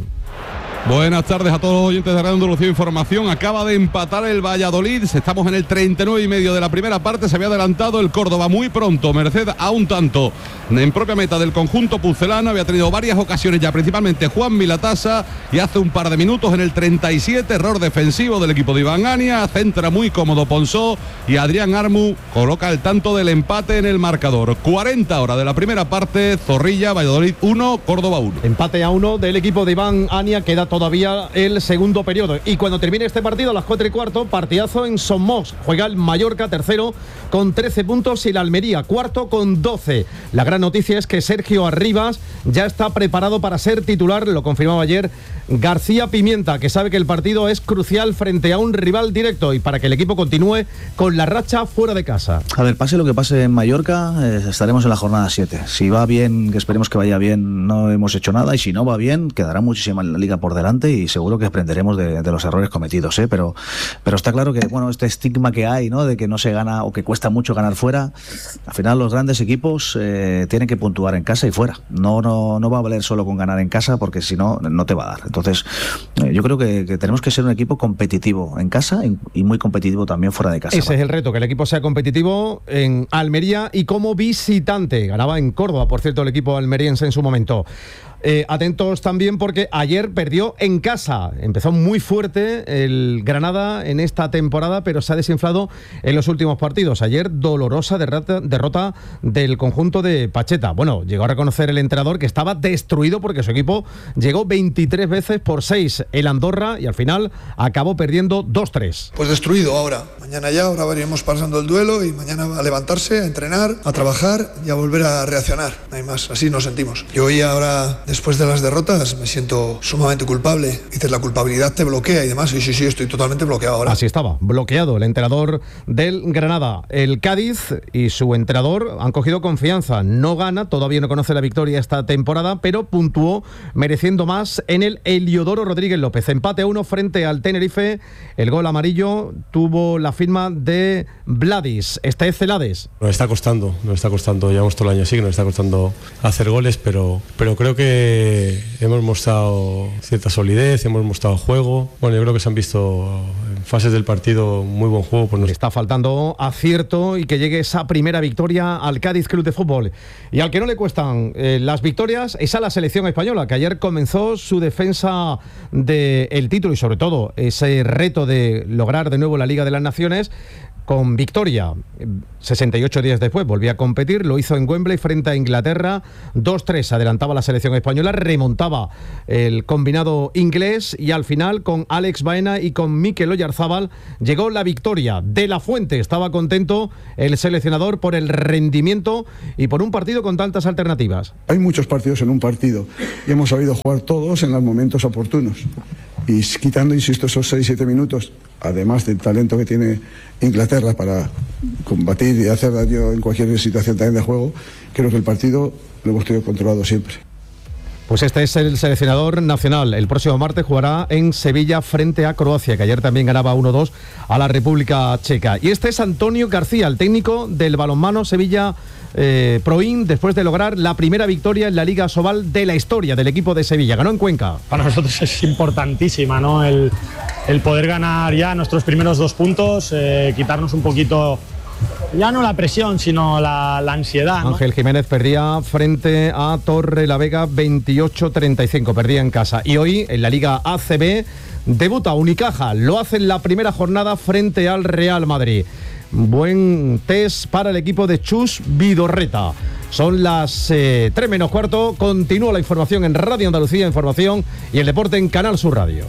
Buenas tardes a todos los oyentes de Radio Andalucía Información. Acaba de empatar el Valladolid. Estamos en el treinta y nueve y medio de la primera parte. Se había adelantado el Córdoba muy pronto, merced a un tanto en propia meta del conjunto pucelano. Había tenido varias ocasiones ya, principalmente Juan Milatasa, y hace un par de minutos en el treinta y siete, error defensivo del equipo de Iván Ania, centra muy cómodo Ponsó y Adrián Armu coloca el tanto del empate en el marcador. cuarenta horas de la primera parte, Zorrilla, Valladolid uno, Córdoba uno. Empate a uno del equipo de Iván Ania, queda todavía el segundo periodo. Y cuando termine este partido, a las cuatro y cuarto, partidazo en Somos. Juega el Mallorca, tercero, con trece puntos, y el Almería, cuarto, con doce. La gran noticia es que Sergio Arribas ya está preparado para ser titular, lo confirmaba ayer García Pimienta, que sabe que el partido es crucial frente a un rival directo y para que el equipo continúe con la racha fuera de casa. A ver, pase lo que pase en Mallorca, eh, estaremos en la jornada siete. Si va bien, que esperemos que vaya bien, no hemos hecho nada, y si no va bien, quedará muchísima en la liga por delante y seguro que aprenderemos de, de los errores cometidos, ¿eh? pero, pero está claro que, bueno, este estigma que hay, ¿no?, de que no se gana o que cuesta mucho ganar fuera, al final los grandes equipos eh, tienen que puntuar en casa y fuera. No, no, no va a valer solo con ganar en casa, porque si no, no te va a dar. Entonces, eh, yo creo que, que tenemos que ser un equipo competitivo en casa y, y muy competitivo también fuera de casa. Ese ¿vale? es el reto, que el equipo sea competitivo en Almería y como visitante. Ganaba en Córdoba, por cierto, el equipo almeriense en su momento. Eh, atentos también porque ayer perdió en casa. Empezó muy fuerte el Granada en esta temporada, pero se ha desinflado en los últimos partidos. Ayer dolorosa derrota, derrota del conjunto de Pacheta. Bueno, llegó a reconocer el entrenador que estaba destruido porque su equipo llegó veintitrés veces por seis el Andorra y al final acabó perdiendo dos tres. Pues destruido ahora. Mañana ya, ahora veremos pasando el duelo y mañana a levantarse, a entrenar, a trabajar y a volver a reaccionar. No hay más, así nos sentimos. Yo hoy ahora, después de las derrotas, me siento sumamente culpable. Dices, la culpabilidad te bloquea y demás. Y sí, sí, estoy totalmente bloqueado ahora. Así estaba, bloqueado el entrenador del Granada. El Cádiz y su entrenador han cogido confianza. No gana, todavía no conoce la victoria esta temporada, pero puntuó mereciendo más en el Heliodoro Rodríguez López. Empate a uno frente al Tenerife. El gol amarillo tuvo la firma de Vladis. Este es Celades. Nos está costando, nos está costando. Llevamos todo el año así, que nos está costando hacer goles, pero, pero creo que hemos mostrado cierta solidez, hemos mostrado juego. Bueno, yo creo que se han visto fases del partido muy buen juego. Pues nos... Le está faltando acierto y que llegue esa primera victoria al Cádiz Club de Fútbol. Y al que no le cuestan eh, las victorias es a la selección española, que ayer comenzó su defensa del título y sobre todo ese reto de lograr de nuevo la Liga de las Naciones con victoria. sesenta y ocho días después volvía a competir, lo hizo en Wembley frente a Inglaterra, dos tres adelantaba la selección española, remontaba el combinado inglés y al final con Alex Baena y con Mikel Oyarzábal llegó la victoria. De la Fuente estaba contento el seleccionador por el rendimiento y por un partido con tantas alternativas. Hay muchos partidos en un partido y hemos sabido jugar todos en los momentos oportunos. Y quitando, insisto, esos seis siete minutos, además del talento que tiene Inglaterra para combatir y hacer daño en cualquier situación también de juego, creo que el partido lo hemos tenido controlado siempre. Pues este es el seleccionador nacional. El próximo martes jugará en Sevilla frente a Croacia, que ayer también ganaba uno dos a la República Checa. Y este es Antonio García, el técnico del balonmano Sevilla eh, Proin, después de lograr la primera victoria en la Liga Sobal de la historia del equipo de Sevilla. Ganó en Cuenca. Para nosotros es importantísima, ¿no? El, el poder ganar ya nuestros primeros dos puntos, eh, quitarnos un poquito... Ya no la presión, sino la, la ansiedad, ¿no? Ángel Jiménez perdía frente a Torre la Vega veintiocho treinta y cinco, perdía en casa. Y hoy en la Liga A C B debuta Unicaja, lo hace en la primera jornada frente al Real Madrid. Buen test para el equipo de Chus Vidorreta. Son las eh, tres menos cuarto, continúa la información en Radio Andalucía Información y el deporte en Canal Sur Radio.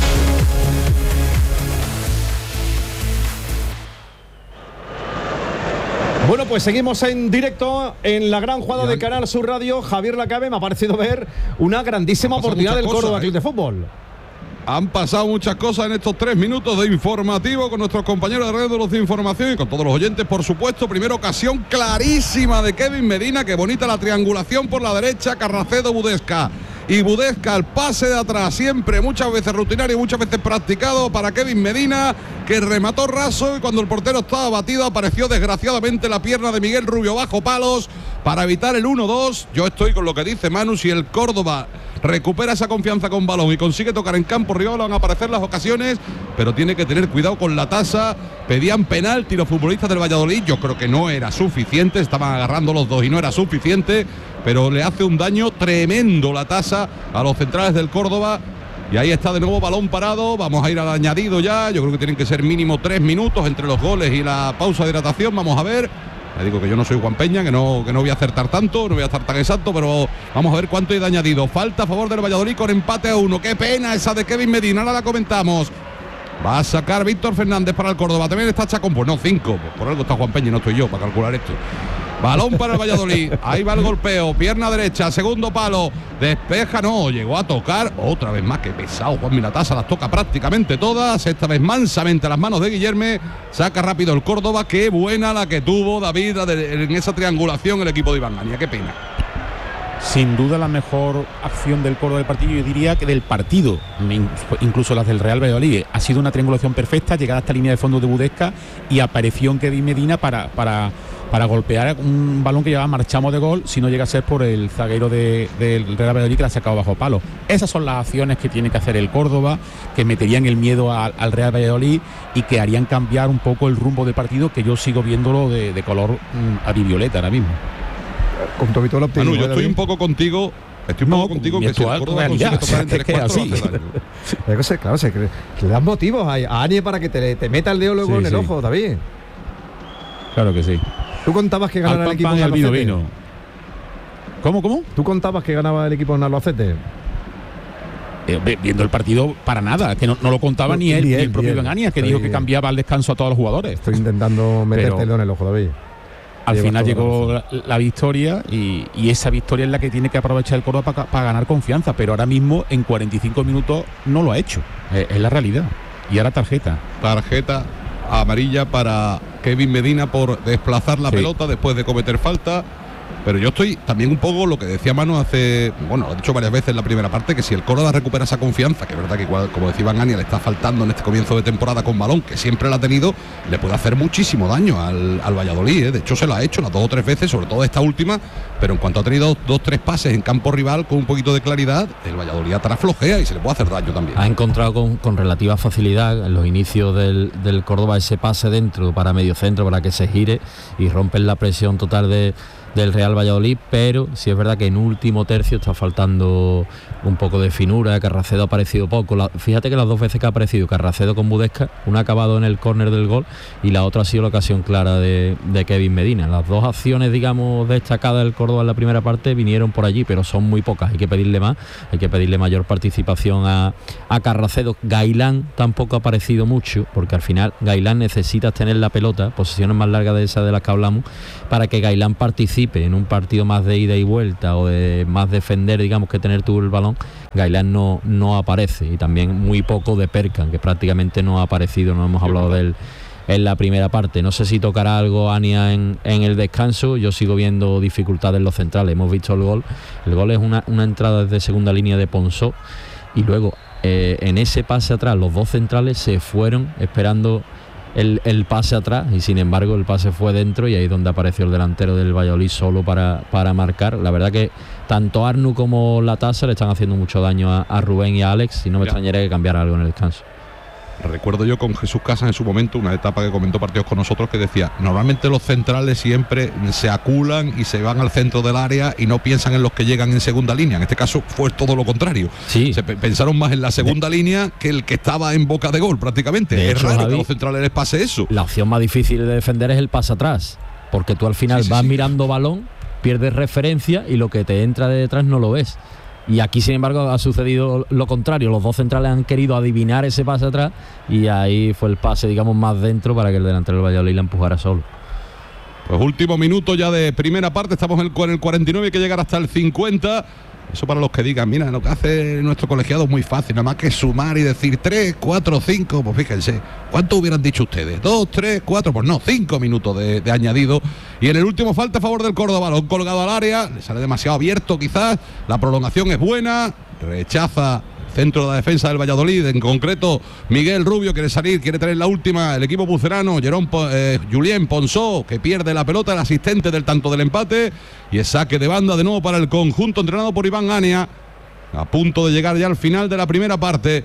Bueno, pues seguimos en directo en la gran jugada de Canal Sur Radio. Javier Lacabe, me ha parecido ver una grandísima oportunidad del Córdoba Club de Fútbol. Han pasado muchas cosas en estos tres minutos de informativo con nuestros compañeros de Red de Información y con todos los oyentes, por supuesto. Primera ocasión clarísima de Kevin Medina, qué bonita la triangulación por la derecha, Carracedo-Budesca. Y Budesca al pase de atrás, siempre, muchas veces rutinario, muchas veces practicado para Kevin Medina, que remató raso y cuando el portero estaba batido apareció desgraciadamente la pierna de Miguel Rubio bajo palos para evitar el uno dos. Yo estoy con lo que dice Manu, si el Córdoba recupera esa confianza con balón y consigue tocar en campo rival, van a aparecer las ocasiones, pero tiene que tener cuidado con la tasa. Pedían penalti los futbolistas del Valladolid, yo creo que no era suficiente, estaban agarrando los dos y no era suficiente, pero le hace un daño tremendo la tasa a los centrales del Córdoba. Y ahí está de nuevo balón parado, vamos a ir al añadido ya, yo creo que tienen que ser mínimo tres minutos entre los goles y la pausa de hidratación, vamos a ver. Le digo que yo no soy Juan Peña, que no, que no voy a acertar tanto, no voy a estar tan exacto, pero vamos a ver cuánto hay de añadido. Falta a favor del Valladolid con empate a uno, qué pena esa de Kevin Medina, ahora la comentamos. Va a sacar Víctor Fernández para el Córdoba, también está Chacón, pues no, cinco, pues por algo está Juan Peña y no estoy yo para calcular esto. Balón para el Valladolid, ahí va el golpeo, pierna derecha, segundo palo, despeja, no, llegó a tocar, otra vez más, que pesado, Juan Milatasa las toca prácticamente todas, esta vez mansamente a las manos de Guillerme, saca rápido el Córdoba, qué buena la que tuvo David en esa triangulación el equipo de Iván Gania, qué pena. Sin duda la mejor acción del Córdoba del partido, yo diría que del partido, incluso las del Real Valladolid. Ha sido una triangulación perfecta, llegada hasta línea de fondo de Budesca y apareció en Kevin Medina para, para, para golpear un balón que llevaba marchamos de gol, si no llega a ser por el zaguero de, del Real Valladolid que la ha sacado bajo palo. Esas son las acciones que tiene que hacer el Córdoba, que meterían el miedo al, al Real Valladolid y que harían cambiar un poco el rumbo del partido, que yo sigo viéndolo de, de color mm, avivioleta ahora mismo. Con todo el optimismo. Manu, yo estoy un poco contigo. Estoy un no, poco contigo que si el Córdoba consigue tocar en tres cuartos va a hacer daño. Se, claro, se, le das motivos a, a Anie para que te, te meta el dedo luego sí, en el sí. ojo, David. Claro que sí. ¿Tú contabas que ganara el equipo en Albacete? Vino. ¿Cómo, cómo? ¿Tú contabas que ganaba el equipo en Albacete? Eh, viendo el partido, para nada, que no, no lo contaba no, ni él, ni el propio Iván Anias, que dijo bien. que cambiaba al descanso a todos los jugadores. Estoy intentando metértelo en el ojo, David. Al Lleva final llegó la, la victoria y, y esa victoria es la que tiene que aprovechar el Córdoba para pa ganar confianza, pero ahora mismo en cuarenta y cinco minutos no lo ha hecho, es, es la realidad. Y ahora tarjeta. Tarjeta amarilla para Kevin Medina por desplazar la sí. pelota después de cometer falta. Pero yo estoy también un poco lo que decía Manu hace, bueno, lo he dicho varias veces en la primera parte, que si el Córdoba recupera esa confianza, que es verdad que igual, como decía Iván Ania, le está faltando en este comienzo de temporada con balón, que siempre la ha tenido, le puede hacer muchísimo daño al, al Valladolid, ¿eh? De hecho se lo ha hecho las dos o tres veces, sobre todo esta última, pero en cuanto ha tenido dos, dos tres pases en campo rival con un poquito de claridad, el Valladolid atrás flojea y se le puede hacer daño también. Ha encontrado con, con relativa facilidad en los inicios del, del Córdoba ese pase dentro para medio centro, para que se gire y rompen la presión total de del Real Valladolid, pero sí es verdad que en último tercio está faltando un poco de finura. Carracedo ha aparecido poco. La, fíjate que las dos veces que ha aparecido Carracedo con Budesca, una ha acabado en el córner del gol y la otra ha sido la ocasión clara de, de Kevin Medina. Las dos acciones, digamos, destacadas del Córdoba en la primera parte vinieron por allí, pero son muy pocas. Hay que pedirle más, hay que pedirle mayor participación a, a Carracedo. Gailán tampoco ha aparecido mucho, porque al final Gailán necesita tener la pelota, posesiones más largas de esas de las que hablamos, para que Gailán participe en un partido más de ida y vuelta o de más defender, digamos, que tener tú el balón. Gailán no, no aparece, y también muy poco de Perkan, que prácticamente no ha aparecido, no hemos hablado de él en la primera parte. No sé si tocará algo Ania en, en el descanso. Yo sigo viendo dificultades en los centrales. Hemos visto el gol, el gol es una, una entrada desde segunda línea de Ponsó, y luego eh, en ese pase atrás los dos centrales se fueron esperando El, el pase atrás, y sin embargo el pase fue dentro, y ahí es donde apareció el delantero del Valladolid solo para, para marcar. La verdad que tanto Arnu como Latasa le están haciendo mucho daño a, a Rubén y a Alex, y no me Mira. extrañaría que cambiara algo en el descanso. Recuerdo yo con Jesús Casas en su momento una etapa que comentó partidos con nosotros, que decía, normalmente los centrales siempre se aculan y se van al centro del área y no piensan en los que llegan en segunda línea. En este caso fue todo lo contrario. Sí. Se pensaron más en la segunda de... línea que el que estaba en boca de gol prácticamente. De es hecho, raro Javi, que a los centrales les pase eso. La opción más difícil de defender es el pase atrás, porque tú al final sí, sí, vas sí. mirando balón, pierdes referencia y lo que te entra de detrás no lo ves. Y aquí, sin embargo, ha sucedido lo contrario. Los dos centrales han querido adivinar ese pase atrás, y ahí fue el pase, digamos, más dentro para que el delantero del Valladolid la empujara solo. Pues último minuto ya de primera parte, estamos en el cuarenta y nueve, hay que llegar hasta el cincuenta. Eso para los que digan, mira, lo que hace nuestro colegiado es muy fácil, nada más que sumar y decir tres, cuatro, cinco, pues fíjense, ¿cuánto hubieran dicho ustedes? dos, tres, cuatro, pues no, cinco minutos de, de añadido. Y en el último falta a favor del Córdoba, balón colgado al área, le sale demasiado abierto quizás, la prolongación es buena, rechaza centro de la defensa del Valladolid, en concreto Miguel Rubio quiere salir, quiere tener la última, el equipo pucerano, Jerón, eh, Julien Ponsó, que pierde la pelota, el asistente del tanto del empate, y es saque de banda de nuevo para el conjunto entrenado por Iván Ania, a punto de llegar ya al final de la primera parte.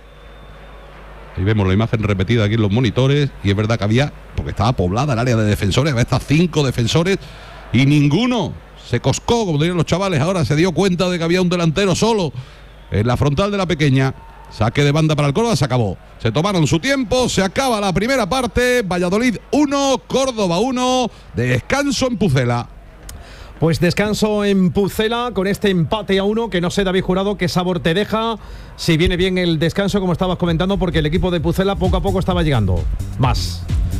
Ahí vemos la imagen repetida aquí en los monitores, y es verdad que había, porque estaba poblada el área de defensores, había hasta cinco defensores y ninguno se coscó, como dirían los chavales ahora, se dio cuenta de que había un delantero solo en la frontal de la pequeña. Saque de banda para el Córdoba, se acabó. Se tomaron su tiempo, se acaba la primera parte. Valladolid uno, Córdoba uno, descanso en Pucela. Pues descanso en Pucela con este empate a uno, que no sé, David Jurado, qué sabor te deja, si viene bien el descanso, como estabas comentando, porque el equipo de Pucela poco a poco estaba llegando más.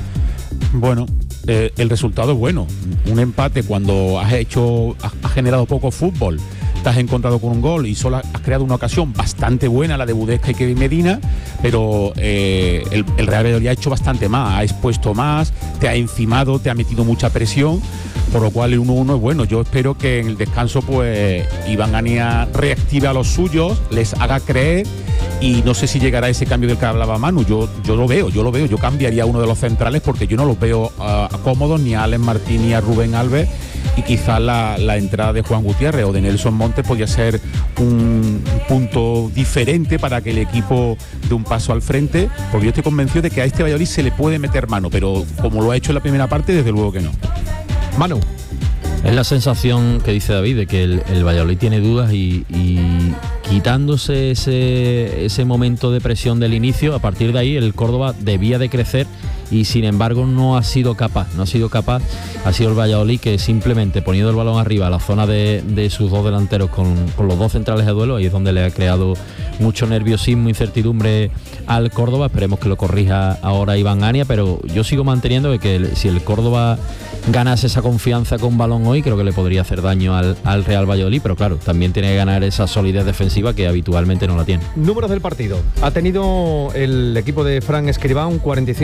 Bueno, eh, el resultado es bueno. Un empate cuando has hecho, has, has generado poco fútbol, te has encontrado con un gol y solo has creado una ocasión bastante buena, la de Budesca y Kevin Medina, pero eh, el, el Real Valladolid ha hecho bastante más, ha expuesto más, te ha encimado, te ha metido mucha presión, por lo cual el uno uno es bueno. Yo espero que en el descanso pues Iván Ania reactive a los suyos, les haga creer, y no sé si llegará ese cambio del que hablaba Manu. Yo, yo lo veo, yo lo veo, yo cambiaría a uno de los centrales, porque yo no los veo uh, cómodos, ni a Alex Martín ni a Rubén Alves, y quizás la, la entrada de Juan Gutiérrez o de Nelson Montes podría ser un punto diferente para que el equipo dé un paso al frente, porque yo estoy convencido de que a este Valladolid se le puede meter mano, pero como lo ha hecho en la primera parte, desde luego que no. Manu. Es la sensación que dice David, de que el, el Valladolid tiene dudas, y, y quitándose ese, ese momento de presión del inicio, a partir de ahí el Córdoba debía de crecer, y sin embargo no ha sido capaz, no ha sido capaz, ha sido el Valladolid que simplemente poniendo el balón arriba a la zona de, de sus dos delanteros con, con los dos centrales de duelo, ahí es donde le ha creado mucho nerviosismo, incertidumbre al Córdoba. Esperemos que lo corrija ahora Iván Ania, pero yo sigo manteniendo de que el, si el Córdoba ganase esa confianza con balón hoy, creo que le podría hacer daño al, al Real Valladolid, pero claro, también tiene que ganar esa solidez defensiva que habitualmente no la tiene. Números del partido. Ha tenido el equipo de Fran Escribá un cuarenta y cinco por ciento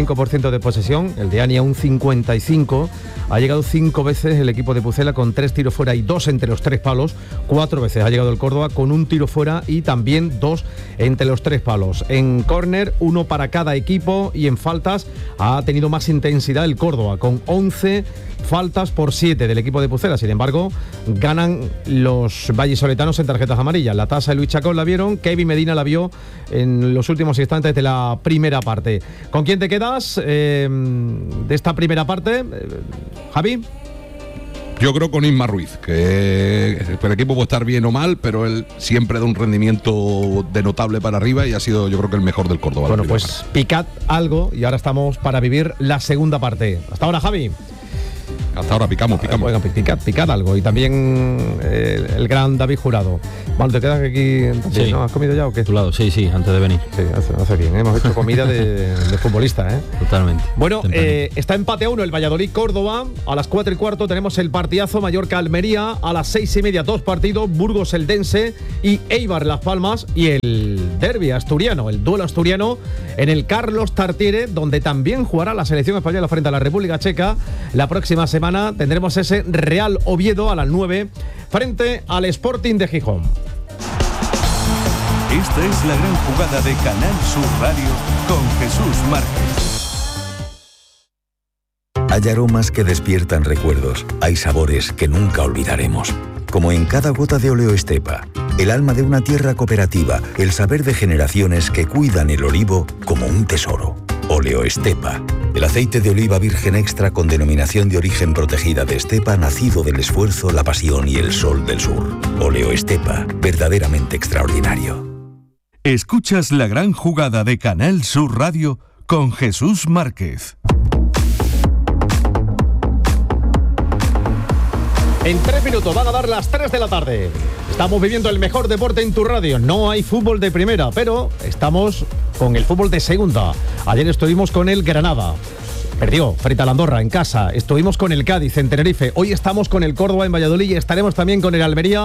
de posesión, el de Ania un cincuenta y cinco. Ha llegado cinco veces el equipo de Pucela con tres tiros fuera y dos entre los tres palos. Cuatro veces ha llegado el Córdoba con un tiro fuera y también dos entre los tres palos. En córner, uno para cada equipo, y en faltas ha tenido más intensidad el Córdoba, con once faltas por siete del equipo de Pucela. Sin embargo, ganan los vallisoletanos en tarjetas amarillas. La tasa de Luis Chacón la vieron, Kevin Medina la vio en los últimos instantes de la primera parte. ¿Con quién te quedas eh, de esta primera parte, eh, Javi? Yo creo con Isma Ruiz, que el equipo puede estar bien o mal, pero él siempre da un rendimiento de notable para arriba y ha sido, yo creo que el mejor del Córdoba. Bueno, pues parte. Picad algo y ahora estamos para vivir la segunda parte. Hasta ahora, Javi. Hasta ahora picamos, picamos. Bueno, picad, picad algo. Y también eh, el gran David Jurado. Bueno, ¿te quedas aquí? Sí. ¿No? ¿Has comido ya o qué? A tu lado, sí, sí, antes de venir. Sí, hace, hace bien, ¿eh? Hemos hecho comida de, de futbolista, ¿eh? Totalmente. Bueno, eh, está empate a uno el Valladolid-Córdoba. A las cuatro y cuarto tenemos el partidazo Mallorca-Almería. A las seis y media, dos partidos, Burgos-Eldense y Eibar-Las Palmas. Y el derbi asturiano, el duelo asturiano en el Carlos Tartiere, donde también jugará la selección española frente a la República Checa. La próxima semana tendremos ese Real Oviedo a las nueve frente al Sporting de Gijón. Esta es la gran jugada de Canal Sur Radio con Jesús Márquez. Hay aromas que despiertan recuerdos, hay sabores que nunca olvidaremos. Como en cada gota de Oleo Estepa, el alma de una tierra cooperativa, el saber de generaciones que cuidan el olivo como un tesoro. Oleo Estepa, el aceite de oliva virgen extra con denominación de origen protegida de Estepa, nacido del esfuerzo, la pasión y el sol del sur. Oleo Estepa, verdaderamente extraordinario. Escuchas la gran jugada de Canal Sur Radio con Jesús Márquez. En tres minutos van a dar las tres de la tarde. Estamos viviendo el mejor deporte en tu radio. No hay fútbol de primera, pero estamos con el fútbol de segunda. Ayer estuvimos con el Granada. Perdió frente a la Andorra en casa. Estuvimos con el Cádiz en Tenerife. Hoy estamos con el Córdoba en Valladolid y estaremos también con el Almería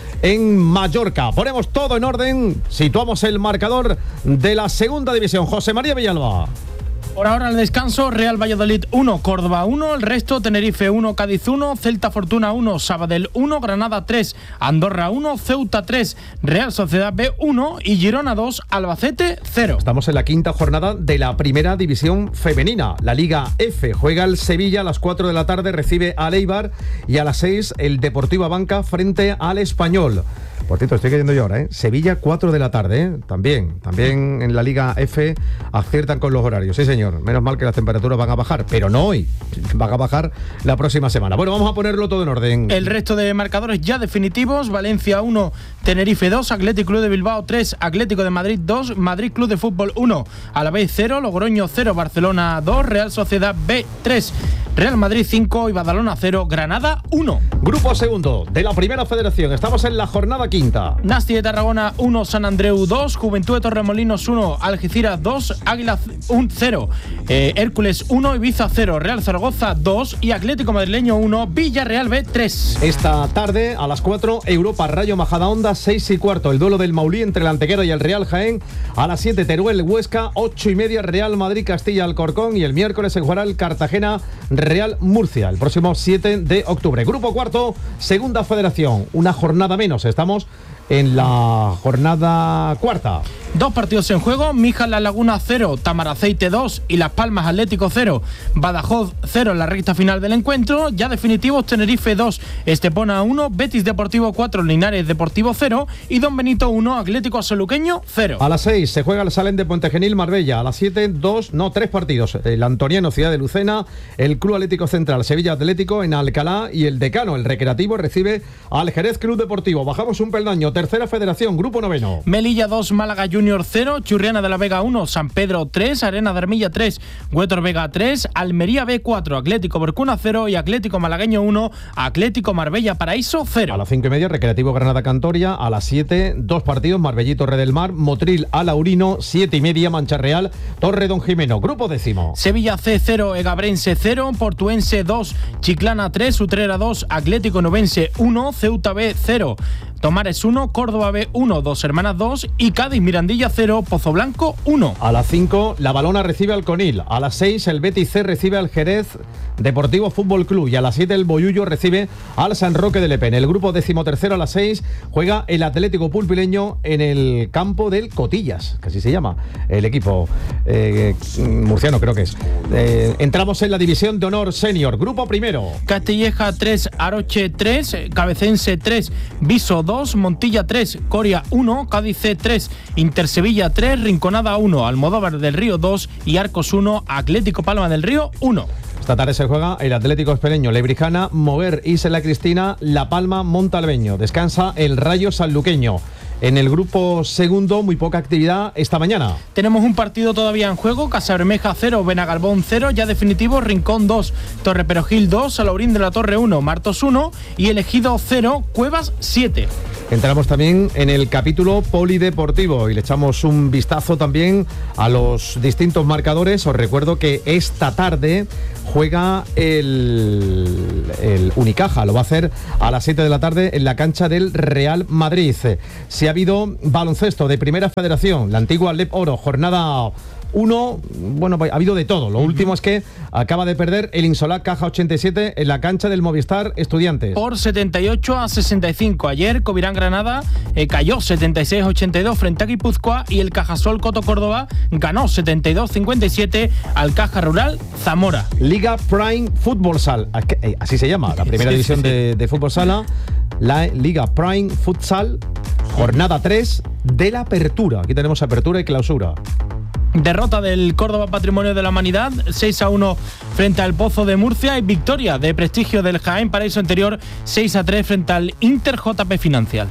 en Mallorca. Ponemos todo en orden. Situamos el marcador de la segunda división. José María Villalba. Por ahora el descanso, Real Valladolid uno, Córdoba uno, el resto Tenerife uno, Cádiz uno, Celta Fortuna uno, Sabadell uno, Granada tres, Andorra uno, Ceuta tres, Real Sociedad B uno y Girona dos, Albacete cero. Estamos en la quinta jornada de la primera división femenina. La Liga F juega el Sevilla a las cuatro de la tarde, recibe al Eibar y a las seis el Deportivo Abanca frente al Español. Por cierto, estoy cayendo yo ahora, ¿eh? Sevilla, cuatro de la tarde, ¿eh? También, también en la Liga F aciertan con los horarios. Sí, señor. Menos mal que las temperaturas van a bajar, pero no hoy. Van a bajar la próxima semana. Bueno, vamos a ponerlo todo en orden. El resto de marcadores ya definitivos. Valencia uno, Tenerife dos, Atlético Club de Bilbao tres, Atlético de Madrid dos, Madrid Club de Fútbol uno, Alavés cero, Logroño cero, Barcelona dos, Real Sociedad B tres, Real Madrid cinco y Badalona cero, Granada uno. Grupo segundo de la Primera Federación. Estamos en la jornada quinta. Nasti de Tarragona uno, San Andreu dos, Juventud de Torremolinos uno, Algeciras dos, Águila cero, eh, Hércules uno, Ibiza cero, Real Zaragoza dos y Atlético Madrileño uno, Villarreal B tres. Esta tarde a las cuatro, Europa Rayo Majadahonda seis y cuarto, el duelo del Maulí entre el Antequera y el Real Jaén. A las siete, Teruel Huesca, ocho y media, Real Madrid Castilla Alcorcón y el miércoles se jugará el Cartagena Real Murcia, el próximo siete de octubre. Grupo cuarto, Segunda Federación, una jornada menos. Estamos en la jornada cuarta. Dos partidos en juego, Mijas La Laguna cero, Tamaraceite dos y Las Palmas Atlético cero, Badajoz cero en la recta final del encuentro. Ya definitivos, Tenerife dos, Estepona uno, Betis Deportivo cuatro, Linares Deportivo cero y Don Benito uno, Atlético Sanluqueño cero. A las seis se juega el Salén de Pontegenil Marbella. A las siete, dos, no, tres partidos. El Antoniano Ciudad de Lucena, el Club Atlético Central Sevilla Atlético en Alcalá y el Decano, el Recreativo, recibe al Jerez Club Deportivo. Bajamos un peldaño, Tercera Federación, Grupo noveno. Melilla dos, Málaga Junior cero, Churriana de la Vega uno, San Pedro tres, Arena de Armilla tres, Huétor Vega tres, Almería B cuatro, Atlético Borcuna cero y Atlético Malagueño uno, Atlético Marbella Paraíso cero. A las cinco y media, Recreativo Granada Cantoria. A las siete, dos partidos, Marbellí Torre del Mar, Motril Alaurino, siete y media, Mancha Real, Torre Don Jimeno. Grupo décimo. Sevilla C cero, Egabrense cero, Portuense dos, Chiclana tres, Utrera dos, Atlético Novense uno, Ceuta B cero, Tomares uno, Córdoba B uno, Dos Hermanas dos y Cádiz Mirandilla cero, Pozo Blanco uno. A las cinco, la Balona recibe al Conil. A las seis, el Betis C recibe al Jerez Deportivo Fútbol Club. Y a las siete, el Boyullo recibe al San Roque de Lepe. En el grupo decimotercero, a las seis, juega el Atlético Pulpileño en el campo del Cotillas, que así se llama el equipo eh, murciano, creo que es. Eh, entramos en la división de honor senior. Grupo primero. Castilleja tres, Aroche tres, Cabecense tres, Viso dos, Montilla tres, Coria uno, Cádiz C tres, Intersevilla tres, Rinconada uno, Almodóvar del Río dos y Arcos uno, Atlético Palma del Río uno. Esta tarde se juega el Atlético Espeleño, Lebrijana, Mover, Isla Cristina, La Palma, Montalbeño. Descansa el Rayo Sanluqueño. En el grupo segundo, muy poca actividad esta mañana. Tenemos un partido todavía en juego: Casabermeja cero, Benagalbón cero, ya definitivo, Rincón dos, Torreperogil dos, Salaurín de la Torre uno, Martos uno y El Ejido cero, Cuevas siete. Entramos también en el capítulo polideportivo y le echamos un vistazo también a los distintos marcadores. Os recuerdo que esta tarde juega el, el Unicaja, lo va a hacer a las siete de la tarde en la cancha del Real Madrid. Si ha habido baloncesto de Primera Federación, la antigua Lep Oro, jornada uno, bueno, ha habido de todo. Lo uh-huh. último es que acaba de perder el Insolac Caja ochenta y siete en la cancha del Movistar Estudiantes. Por setenta y ocho a sesenta y cinco. Ayer Covirán Granada eh, cayó setenta y seis a ochenta y dos frente a Guipúzcoa y el Cajasol Coto Córdoba ganó setenta y dos a cincuenta y siete al Caja Rural Zamora. Liga Prime Fútbol Sala, así se llama, la primera sí, división sí, sí. De, de Fútbol Sala, la Liga Prime Futsal, jornada tres de la apertura. Aquí tenemos apertura y clausura. Derrota del Córdoba Patrimonio de la Humanidad, seis a uno frente al Pozo de Murcia y victoria de prestigio del Jaén Paraíso Anterior, seis a tres frente al Inter J P Financial.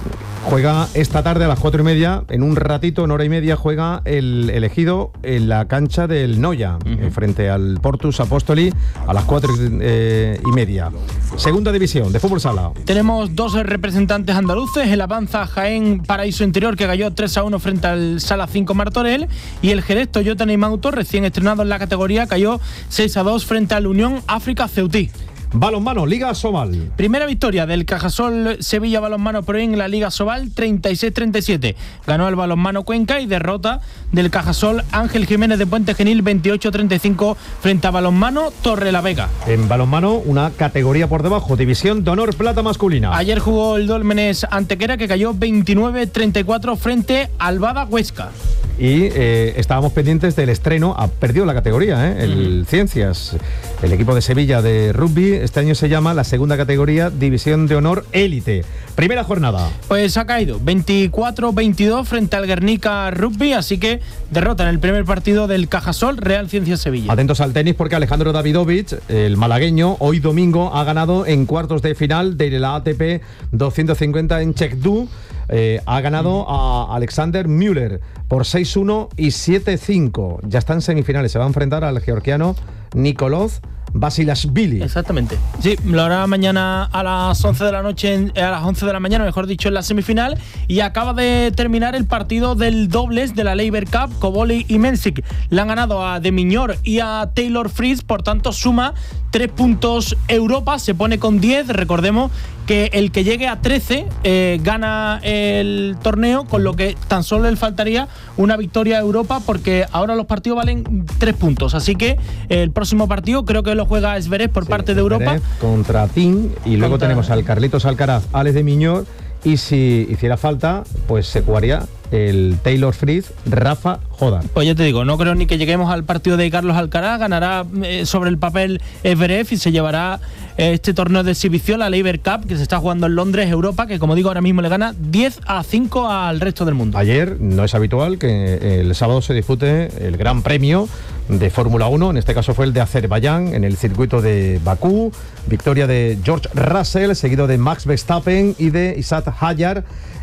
Juega esta tarde a las cuatro y media, en un ratito, en hora y media, juega el elegido en la cancha del Noya, uh-huh. eh, frente al Portus Apóstoli, a las cuatro eh, y media. Segunda división de Fútbol Sala. Tenemos dos representantes andaluces, el Avanza Jaén Paraíso Interior, que cayó tres a uno frente al Sala cinco Martorell, y el Jerez Toyota Neymauto, recién estrenado en la categoría, cayó seis a dos frente al Unión África Ceutí. Balonmano, Liga Sobal. Primera victoria del Cajasol Sevilla Balonmano Pro en la Liga Sobal, treinta y seis a treinta y siete. Ganó el Balonmano Cuenca y derrota del Cajasol Ángel Jiménez de Puente Genil, veintiocho a treinta y cinco frente a Balonmano Torrelavega. En balonmano, una categoría por debajo, División de Honor Plata masculina. Ayer jugó el Dólmenes Antequera, que cayó veintinueve a treinta y cuatro frente al Bada Huesca. Y eh, estábamos pendientes del estreno, ha perdido la categoría, ¿eh? el mm. Ciencias, el equipo de Sevilla de rugby, este año se llama la segunda categoría División de Honor Élite. Primera jornada. Pues ha caído veinticuatro a veintidós frente al Guernica Rugby, así que derrota en el primer partido del Cajasol Real Ciencias Sevilla. Atentos al tenis porque Alejandro Davidovich, el malagueño, hoy domingo ha ganado en cuartos de final de la A T P doscientos cincuenta en Chengdu. Eh, ha ganado a Alexander Müller por seis uno y siete cinco. Ya está en semifinales, se va a enfrentar al georgiano Nikolov Basilashvili. Exactamente. Sí, lo hará mañana a las once de la noche, a las once de la mañana, mejor dicho, en la semifinal. Y acaba de terminar el partido del dobles de la Laver Cup. Koboli y Mensik le han ganado a De Miñor y a Taylor Fritz, por tanto suma tres puntos Europa, se pone con diez. Recordemos que el que llegue a trece eh, gana el torneo, con lo que tan solo le faltaría una victoria a Europa, porque ahora los partidos valen tres puntos. Así que el próximo partido creo que lo juega Zverev por sí, parte de Europa. Contra Tim, y luego contra... tenemos al Carlitos Alcaraz, Alex de Miñor, y si hiciera falta, pues se jugaría el Taylor Fritz, Rafa Jodar. Pues ya te digo, no creo ni que lleguemos al partido de Carlos Alcaraz. Ganará eh, sobre el papel Zverev y se llevará eh, este torneo de exhibición, la Laver Cup, que se está jugando en Londres, Europa, que como digo ahora mismo le gana diez a cinco al resto del mundo. Ayer no es habitual que el sábado se dispute el Gran Premio de Fórmula uno, en este caso fue el de Azerbaiyán, en el circuito de Bakú. Victoria de George Russell, seguido de Max Verstappen y de Isaac Hayar.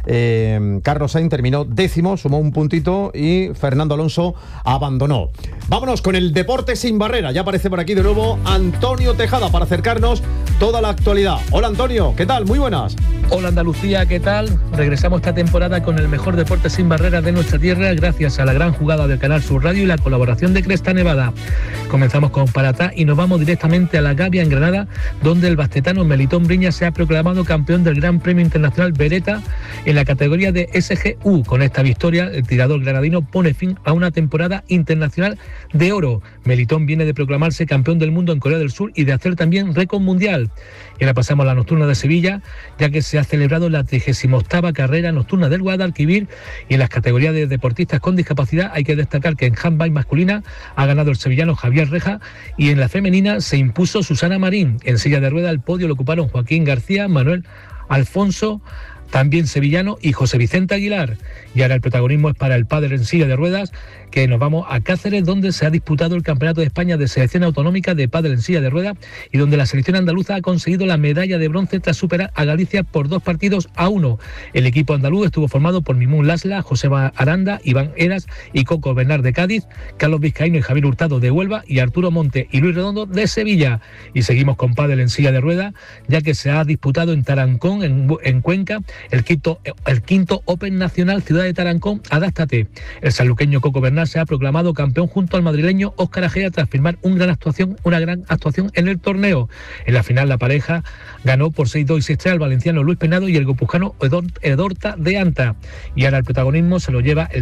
Eh, Carlos Sainz terminó décimo, sumó un puntito y Fernando Alonso abandonó. Vámonos con el deporte sin barrera. Ya aparece por aquí de nuevo Antonio Tejada para acercarnos toda la actualidad. Hola Antonio, ¿qué tal? Muy buenas. Hola Andalucía, ¿qué tal? Regresamos esta temporada con el mejor deporte sin barreras de nuestra tierra gracias a la gran jugada del Canal Sur Radio y la colaboración de Cresta Nevada. Comenzamos con Paratá y nos vamos directamente a La Gavia en Granada, donde el bastetano Melitón Briñas se ha proclamado campeón del Gran Premio Internacional Beretta en la categoría de S G U. Con esta victoria, el tirador granadino pone fin a una temporada internacional de oro. Melitón viene de proclamarse campeón del mundo en Corea del Sur y de hacer también récord mundial. Y ahora pasamos a la nocturna de Sevilla, ya que se ha celebrado la trigésima octava carrera nocturna del Guadalquivir, y en las categorías de deportistas con discapacidad hay que destacar que en handball masculina ha ganado el sevillano Javier Reja y en la femenina se impuso Susana Marín. En silla de rueda el podio lo ocuparon Joaquín García, Manuel Alfonso, también sevillano, y José Vicente Aguilar. Y ahora el protagonismo es para el pádel en silla de ruedas, que nos vamos a Cáceres, donde se ha disputado el Campeonato de España de Selección Autonómica de Pádel en silla de ruedas y donde la selección andaluza ha conseguido la medalla de bronce tras superar a Galicia por dos partidos a uno. El equipo andaluz estuvo formado por Mimún Lasla, Joseba Aranda, Iván Eras y Coco Bernard de Cádiz, Carlos Vizcaíno y Javier Hurtado de Huelva y Arturo Monte y Luis Redondo de Sevilla. Y seguimos con pádel en silla de ruedas, ya que se ha disputado en Tarancón, en, en Cuenca, el quinto, el quinto Open Nacional Ciudad de Tarancón, Adáptate. El sanluqueño Coco Bernard se ha proclamado campeón junto al madrileño Óscar Ajea tras firmar un gran actuación, una gran actuación en el torneo. En la final la pareja ganó por seis dos y seis tres al valenciano Luis Penado y el guipuzcoano Edorta de Anta. Y ahora el protagonismo se lo lleva el